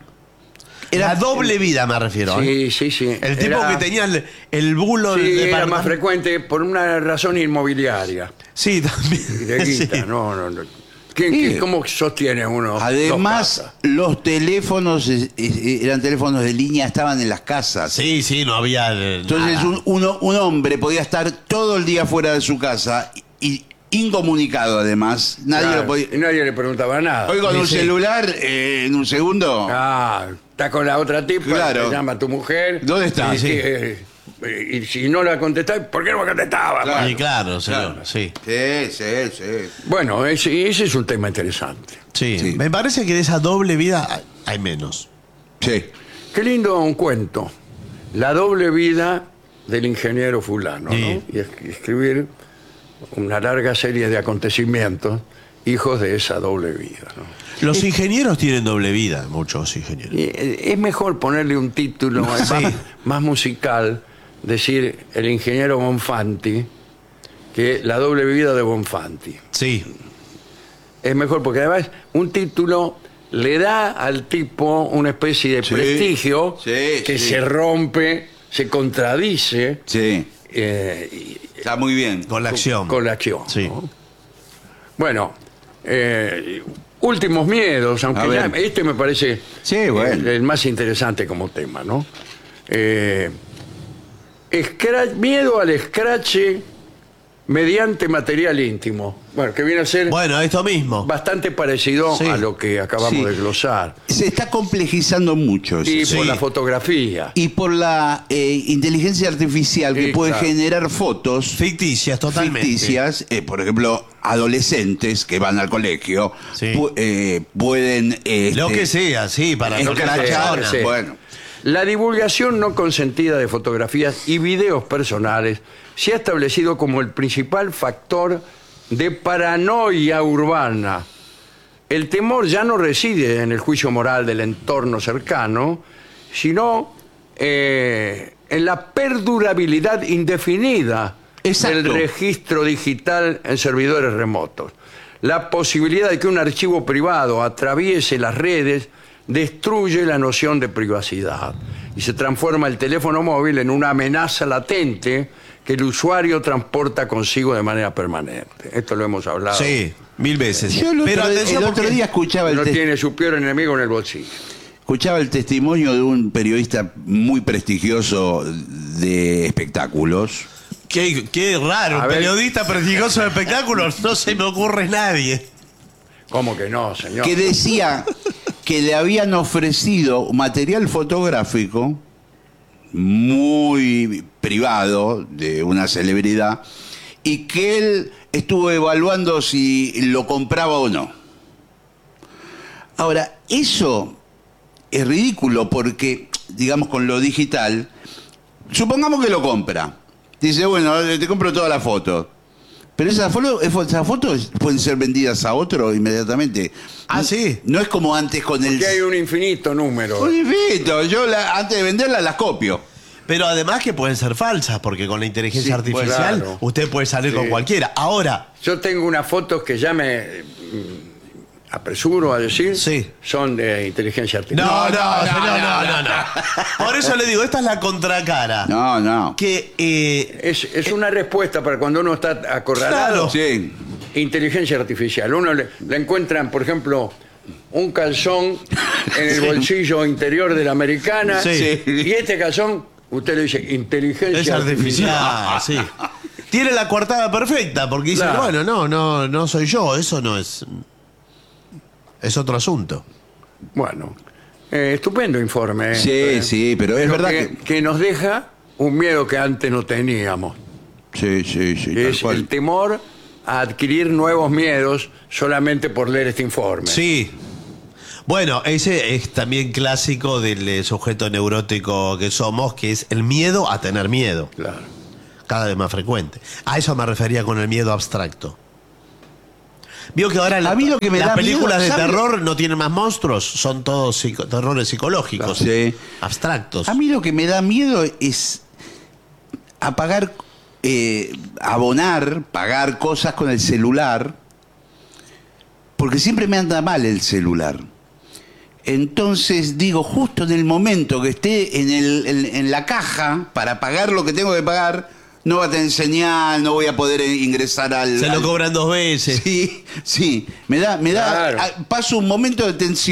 [SPEAKER 8] La doble vida me refiero. ¿eh?
[SPEAKER 2] Sí, sí, sí.
[SPEAKER 8] El tipo
[SPEAKER 2] Era-
[SPEAKER 8] que tenía el, el bulo
[SPEAKER 2] Sí,
[SPEAKER 8] del
[SPEAKER 2] era
[SPEAKER 8] departamento.
[SPEAKER 2] más frecuente por una razón inmobiliaria.
[SPEAKER 8] Sí,
[SPEAKER 2] Y
[SPEAKER 8] también.
[SPEAKER 2] de guita,
[SPEAKER 8] Sí.
[SPEAKER 2] no, no, no. ¿Quién-
[SPEAKER 7] Sí.
[SPEAKER 2] quién- ¿Cómo sostiene uno?
[SPEAKER 7] Además,
[SPEAKER 2] dos casas?
[SPEAKER 7] los teléfonos eh, eh, eran teléfonos de línea, estaban en las casas.
[SPEAKER 8] Sí, sí, no había. eh,
[SPEAKER 7] Entonces
[SPEAKER 8] nada.
[SPEAKER 7] un, uno- un hombre podía estar todo el día fuera de su casa y incomunicado además. Nadie
[SPEAKER 2] Claro,
[SPEAKER 7] lo podía.
[SPEAKER 2] y nadie le preguntaba nada.
[SPEAKER 7] Hoy con
[SPEAKER 8] Sí,
[SPEAKER 7] un
[SPEAKER 8] sí.
[SPEAKER 7] celular, eh, en un segundo.
[SPEAKER 2] Ah, está con la otra tipa,
[SPEAKER 7] Claro.
[SPEAKER 2] te llama tu mujer.
[SPEAKER 7] ¿Dónde está?
[SPEAKER 2] Y,
[SPEAKER 7] Sí.
[SPEAKER 2] eh, y si no la contestás, ¿por qué no me contestaba?
[SPEAKER 7] Claro.
[SPEAKER 8] Sí, claro, señor.
[SPEAKER 7] Claro.
[SPEAKER 8] Sí.
[SPEAKER 7] Sí, sí, sí.
[SPEAKER 2] Bueno, ese, ese es un tema interesante.
[SPEAKER 8] Sí.
[SPEAKER 7] Sí.
[SPEAKER 8] Me parece que de esa doble vida hay- hay menos.
[SPEAKER 7] Sí.
[SPEAKER 2] Qué lindo un cuento. La doble vida del ingeniero fulano,
[SPEAKER 8] Sí.
[SPEAKER 2] ¿no? Y es- y escribir una larga serie de acontecimientos hijos de esa doble vida, ¿no?
[SPEAKER 8] Los ingenieros tienen doble vida, muchos ingenieros.
[SPEAKER 2] Y, eh, es mejor ponerle un título eh,
[SPEAKER 8] Sí.
[SPEAKER 2] más, más musical, decir el ingeniero Bonfanti, que la doble vida de Bonfanti.
[SPEAKER 8] Sí.
[SPEAKER 2] Es mejor porque además un título le da al tipo una especie de
[SPEAKER 7] Sí,
[SPEAKER 2] prestigio
[SPEAKER 7] sí,
[SPEAKER 2] que
[SPEAKER 7] sí.
[SPEAKER 2] se rompe, se contradice
[SPEAKER 7] Sí.
[SPEAKER 2] eh, y-
[SPEAKER 7] Está muy bien.
[SPEAKER 8] Con la acción.
[SPEAKER 2] con la acción.
[SPEAKER 8] Sí.
[SPEAKER 2] ¿no? Bueno, eh, últimos miedos, aunque
[SPEAKER 7] A
[SPEAKER 2] ya
[SPEAKER 7] ver.
[SPEAKER 2] este me parece
[SPEAKER 7] Sí, bueno.
[SPEAKER 2] el, el más interesante como tema, ¿no? Eh, escra- miedo al escrache mediante material íntimo. Bueno, que viene a ser
[SPEAKER 8] Bueno, esto mismo.
[SPEAKER 2] bastante parecido
[SPEAKER 8] Sí.
[SPEAKER 2] a lo que acabamos
[SPEAKER 7] Sí.
[SPEAKER 2] de glosar.
[SPEAKER 7] Se está complejizando mucho eso.
[SPEAKER 2] Y
[SPEAKER 8] Sí.
[SPEAKER 2] por la fotografía.
[SPEAKER 7] Y por la eh, inteligencia artificial que
[SPEAKER 2] Sí,
[SPEAKER 7] puede
[SPEAKER 2] claro.
[SPEAKER 7] generar fotos
[SPEAKER 8] Ficticias, totalmente.
[SPEAKER 7] ficticias, eh, por ejemplo, adolescentes que van al colegio
[SPEAKER 8] Sí.
[SPEAKER 7] pu- eh, pueden este,
[SPEAKER 8] Lo que sea, sí, para
[SPEAKER 7] Lo
[SPEAKER 8] no
[SPEAKER 7] que
[SPEAKER 8] que
[SPEAKER 7] sea,
[SPEAKER 8] persona.
[SPEAKER 2] sí.
[SPEAKER 7] Bueno,
[SPEAKER 2] La divulgación no consentida de fotografías y videos personales se ha establecido como el principal factor de paranoia urbana. El temor ya no reside en el juicio moral del entorno cercano, sino eh, en la perdurabilidad indefinida
[SPEAKER 7] Exacto.
[SPEAKER 2] del registro digital en servidores remotos. La posibilidad de que un archivo privado atraviese las redes destruye la noción de privacidad y se transforma el teléfono móvil en una amenaza latente que el usuario transporta consigo de manera permanente. Esto lo hemos hablado.
[SPEAKER 8] Sí, mil veces.
[SPEAKER 7] yo el otro,
[SPEAKER 8] Pero atención
[SPEAKER 7] el otro
[SPEAKER 8] porque-
[SPEAKER 7] día escuchaba el,
[SPEAKER 2] Uno
[SPEAKER 7] tes-
[SPEAKER 2] tiene su peor enemigo en el bolsillo.
[SPEAKER 7] escuchaba el testimonio de un periodista muy prestigioso de espectáculos.
[SPEAKER 8] Qué, qué raro,
[SPEAKER 2] A
[SPEAKER 8] un
[SPEAKER 2] ver.
[SPEAKER 8] periodista prestigioso de espectáculos, no se me ocurre nadie.
[SPEAKER 2] ¿Cómo que no, señor?
[SPEAKER 7] Que decía que le habían ofrecido material fotográfico muy privado de una celebridad y que él estuvo evaluando si lo compraba o no. Ahora, eso es ridículo porque, digamos, con lo digital, supongamos que lo compra. Dice, bueno, te compro todas las fotos. Pero esas fotos, esas fotos pueden ser vendidas a otro inmediatamente.
[SPEAKER 8] Ah,
[SPEAKER 7] No-
[SPEAKER 8] sí.
[SPEAKER 7] No es como antes con el...
[SPEAKER 2] Que hay un infinito número.
[SPEAKER 7] Un infinito. Yo la- antes de venderlas las copio.
[SPEAKER 8] Pero además que pueden ser falsas, porque con la inteligencia
[SPEAKER 2] Sí, pues,
[SPEAKER 8] artificial
[SPEAKER 2] claro.
[SPEAKER 8] usted puede salir
[SPEAKER 2] Sí.
[SPEAKER 8] con cualquiera. Ahora,
[SPEAKER 2] Yo tengo unas fotos que ya me mm, apresuro a decir,
[SPEAKER 8] Sí.
[SPEAKER 2] son de inteligencia
[SPEAKER 8] no,
[SPEAKER 2] artificial.
[SPEAKER 8] no, no, no, no, no. Por eso le digo, esta es la contracara.
[SPEAKER 7] No, no.
[SPEAKER 8] Que eh,
[SPEAKER 2] Es, es una respuesta para cuando uno está acorralado.
[SPEAKER 8] Claro.
[SPEAKER 7] Sí.
[SPEAKER 2] Inteligencia artificial. Uno le, le encuentran, por ejemplo, un calzón en el bolsillo interior de la americana.
[SPEAKER 8] Sí.
[SPEAKER 2] Y este calzón, usted le dice inteligencia
[SPEAKER 8] es artificial, sí. Tiene la coartada perfecta, porque dice,
[SPEAKER 2] Claro.
[SPEAKER 8] bueno, no, no, no soy yo, eso no es. Es otro asunto.
[SPEAKER 2] Bueno, eh, estupendo informe. eh.
[SPEAKER 7] Sí,
[SPEAKER 2] Eh,
[SPEAKER 7] sí, pero es
[SPEAKER 2] pero
[SPEAKER 7] verdad
[SPEAKER 2] que,
[SPEAKER 7] que...
[SPEAKER 2] que nos deja un miedo que antes no teníamos.
[SPEAKER 7] Sí, sí, sí.
[SPEAKER 2] Que
[SPEAKER 7] tal
[SPEAKER 2] es
[SPEAKER 7] cual.
[SPEAKER 2] el temor a adquirir nuevos miedos solamente por leer este informe.
[SPEAKER 8] Sí. Bueno, ese es también clásico del eh, sujeto neurótico que somos, que es el miedo a tener miedo.
[SPEAKER 2] Claro.
[SPEAKER 8] Cada vez más frecuente. A eso me refería con el miedo abstracto. Vio que ahora
[SPEAKER 7] A mí lo que me
[SPEAKER 8] las
[SPEAKER 7] da
[SPEAKER 8] películas
[SPEAKER 7] miedo,
[SPEAKER 8] de
[SPEAKER 7] ¿sabe?
[SPEAKER 8] terror no tienen más monstruos, son todos psico- terrores psicológicos,
[SPEAKER 7] Sí.
[SPEAKER 8] abstractos.
[SPEAKER 7] A mí lo que me da miedo es apagar, eh, abonar, pagar cosas con el celular, porque siempre me anda mal el celular. Entonces digo, justo en el momento que esté en, el, en, en la caja para pagar lo que tengo que pagar, no va a tener señal, no voy a poder ingresar al...
[SPEAKER 8] Se lo
[SPEAKER 7] al-
[SPEAKER 8] cobran dos veces.
[SPEAKER 7] Sí, sí, me da, me da,
[SPEAKER 2] Claro.
[SPEAKER 7] a- paso un momento de tensión.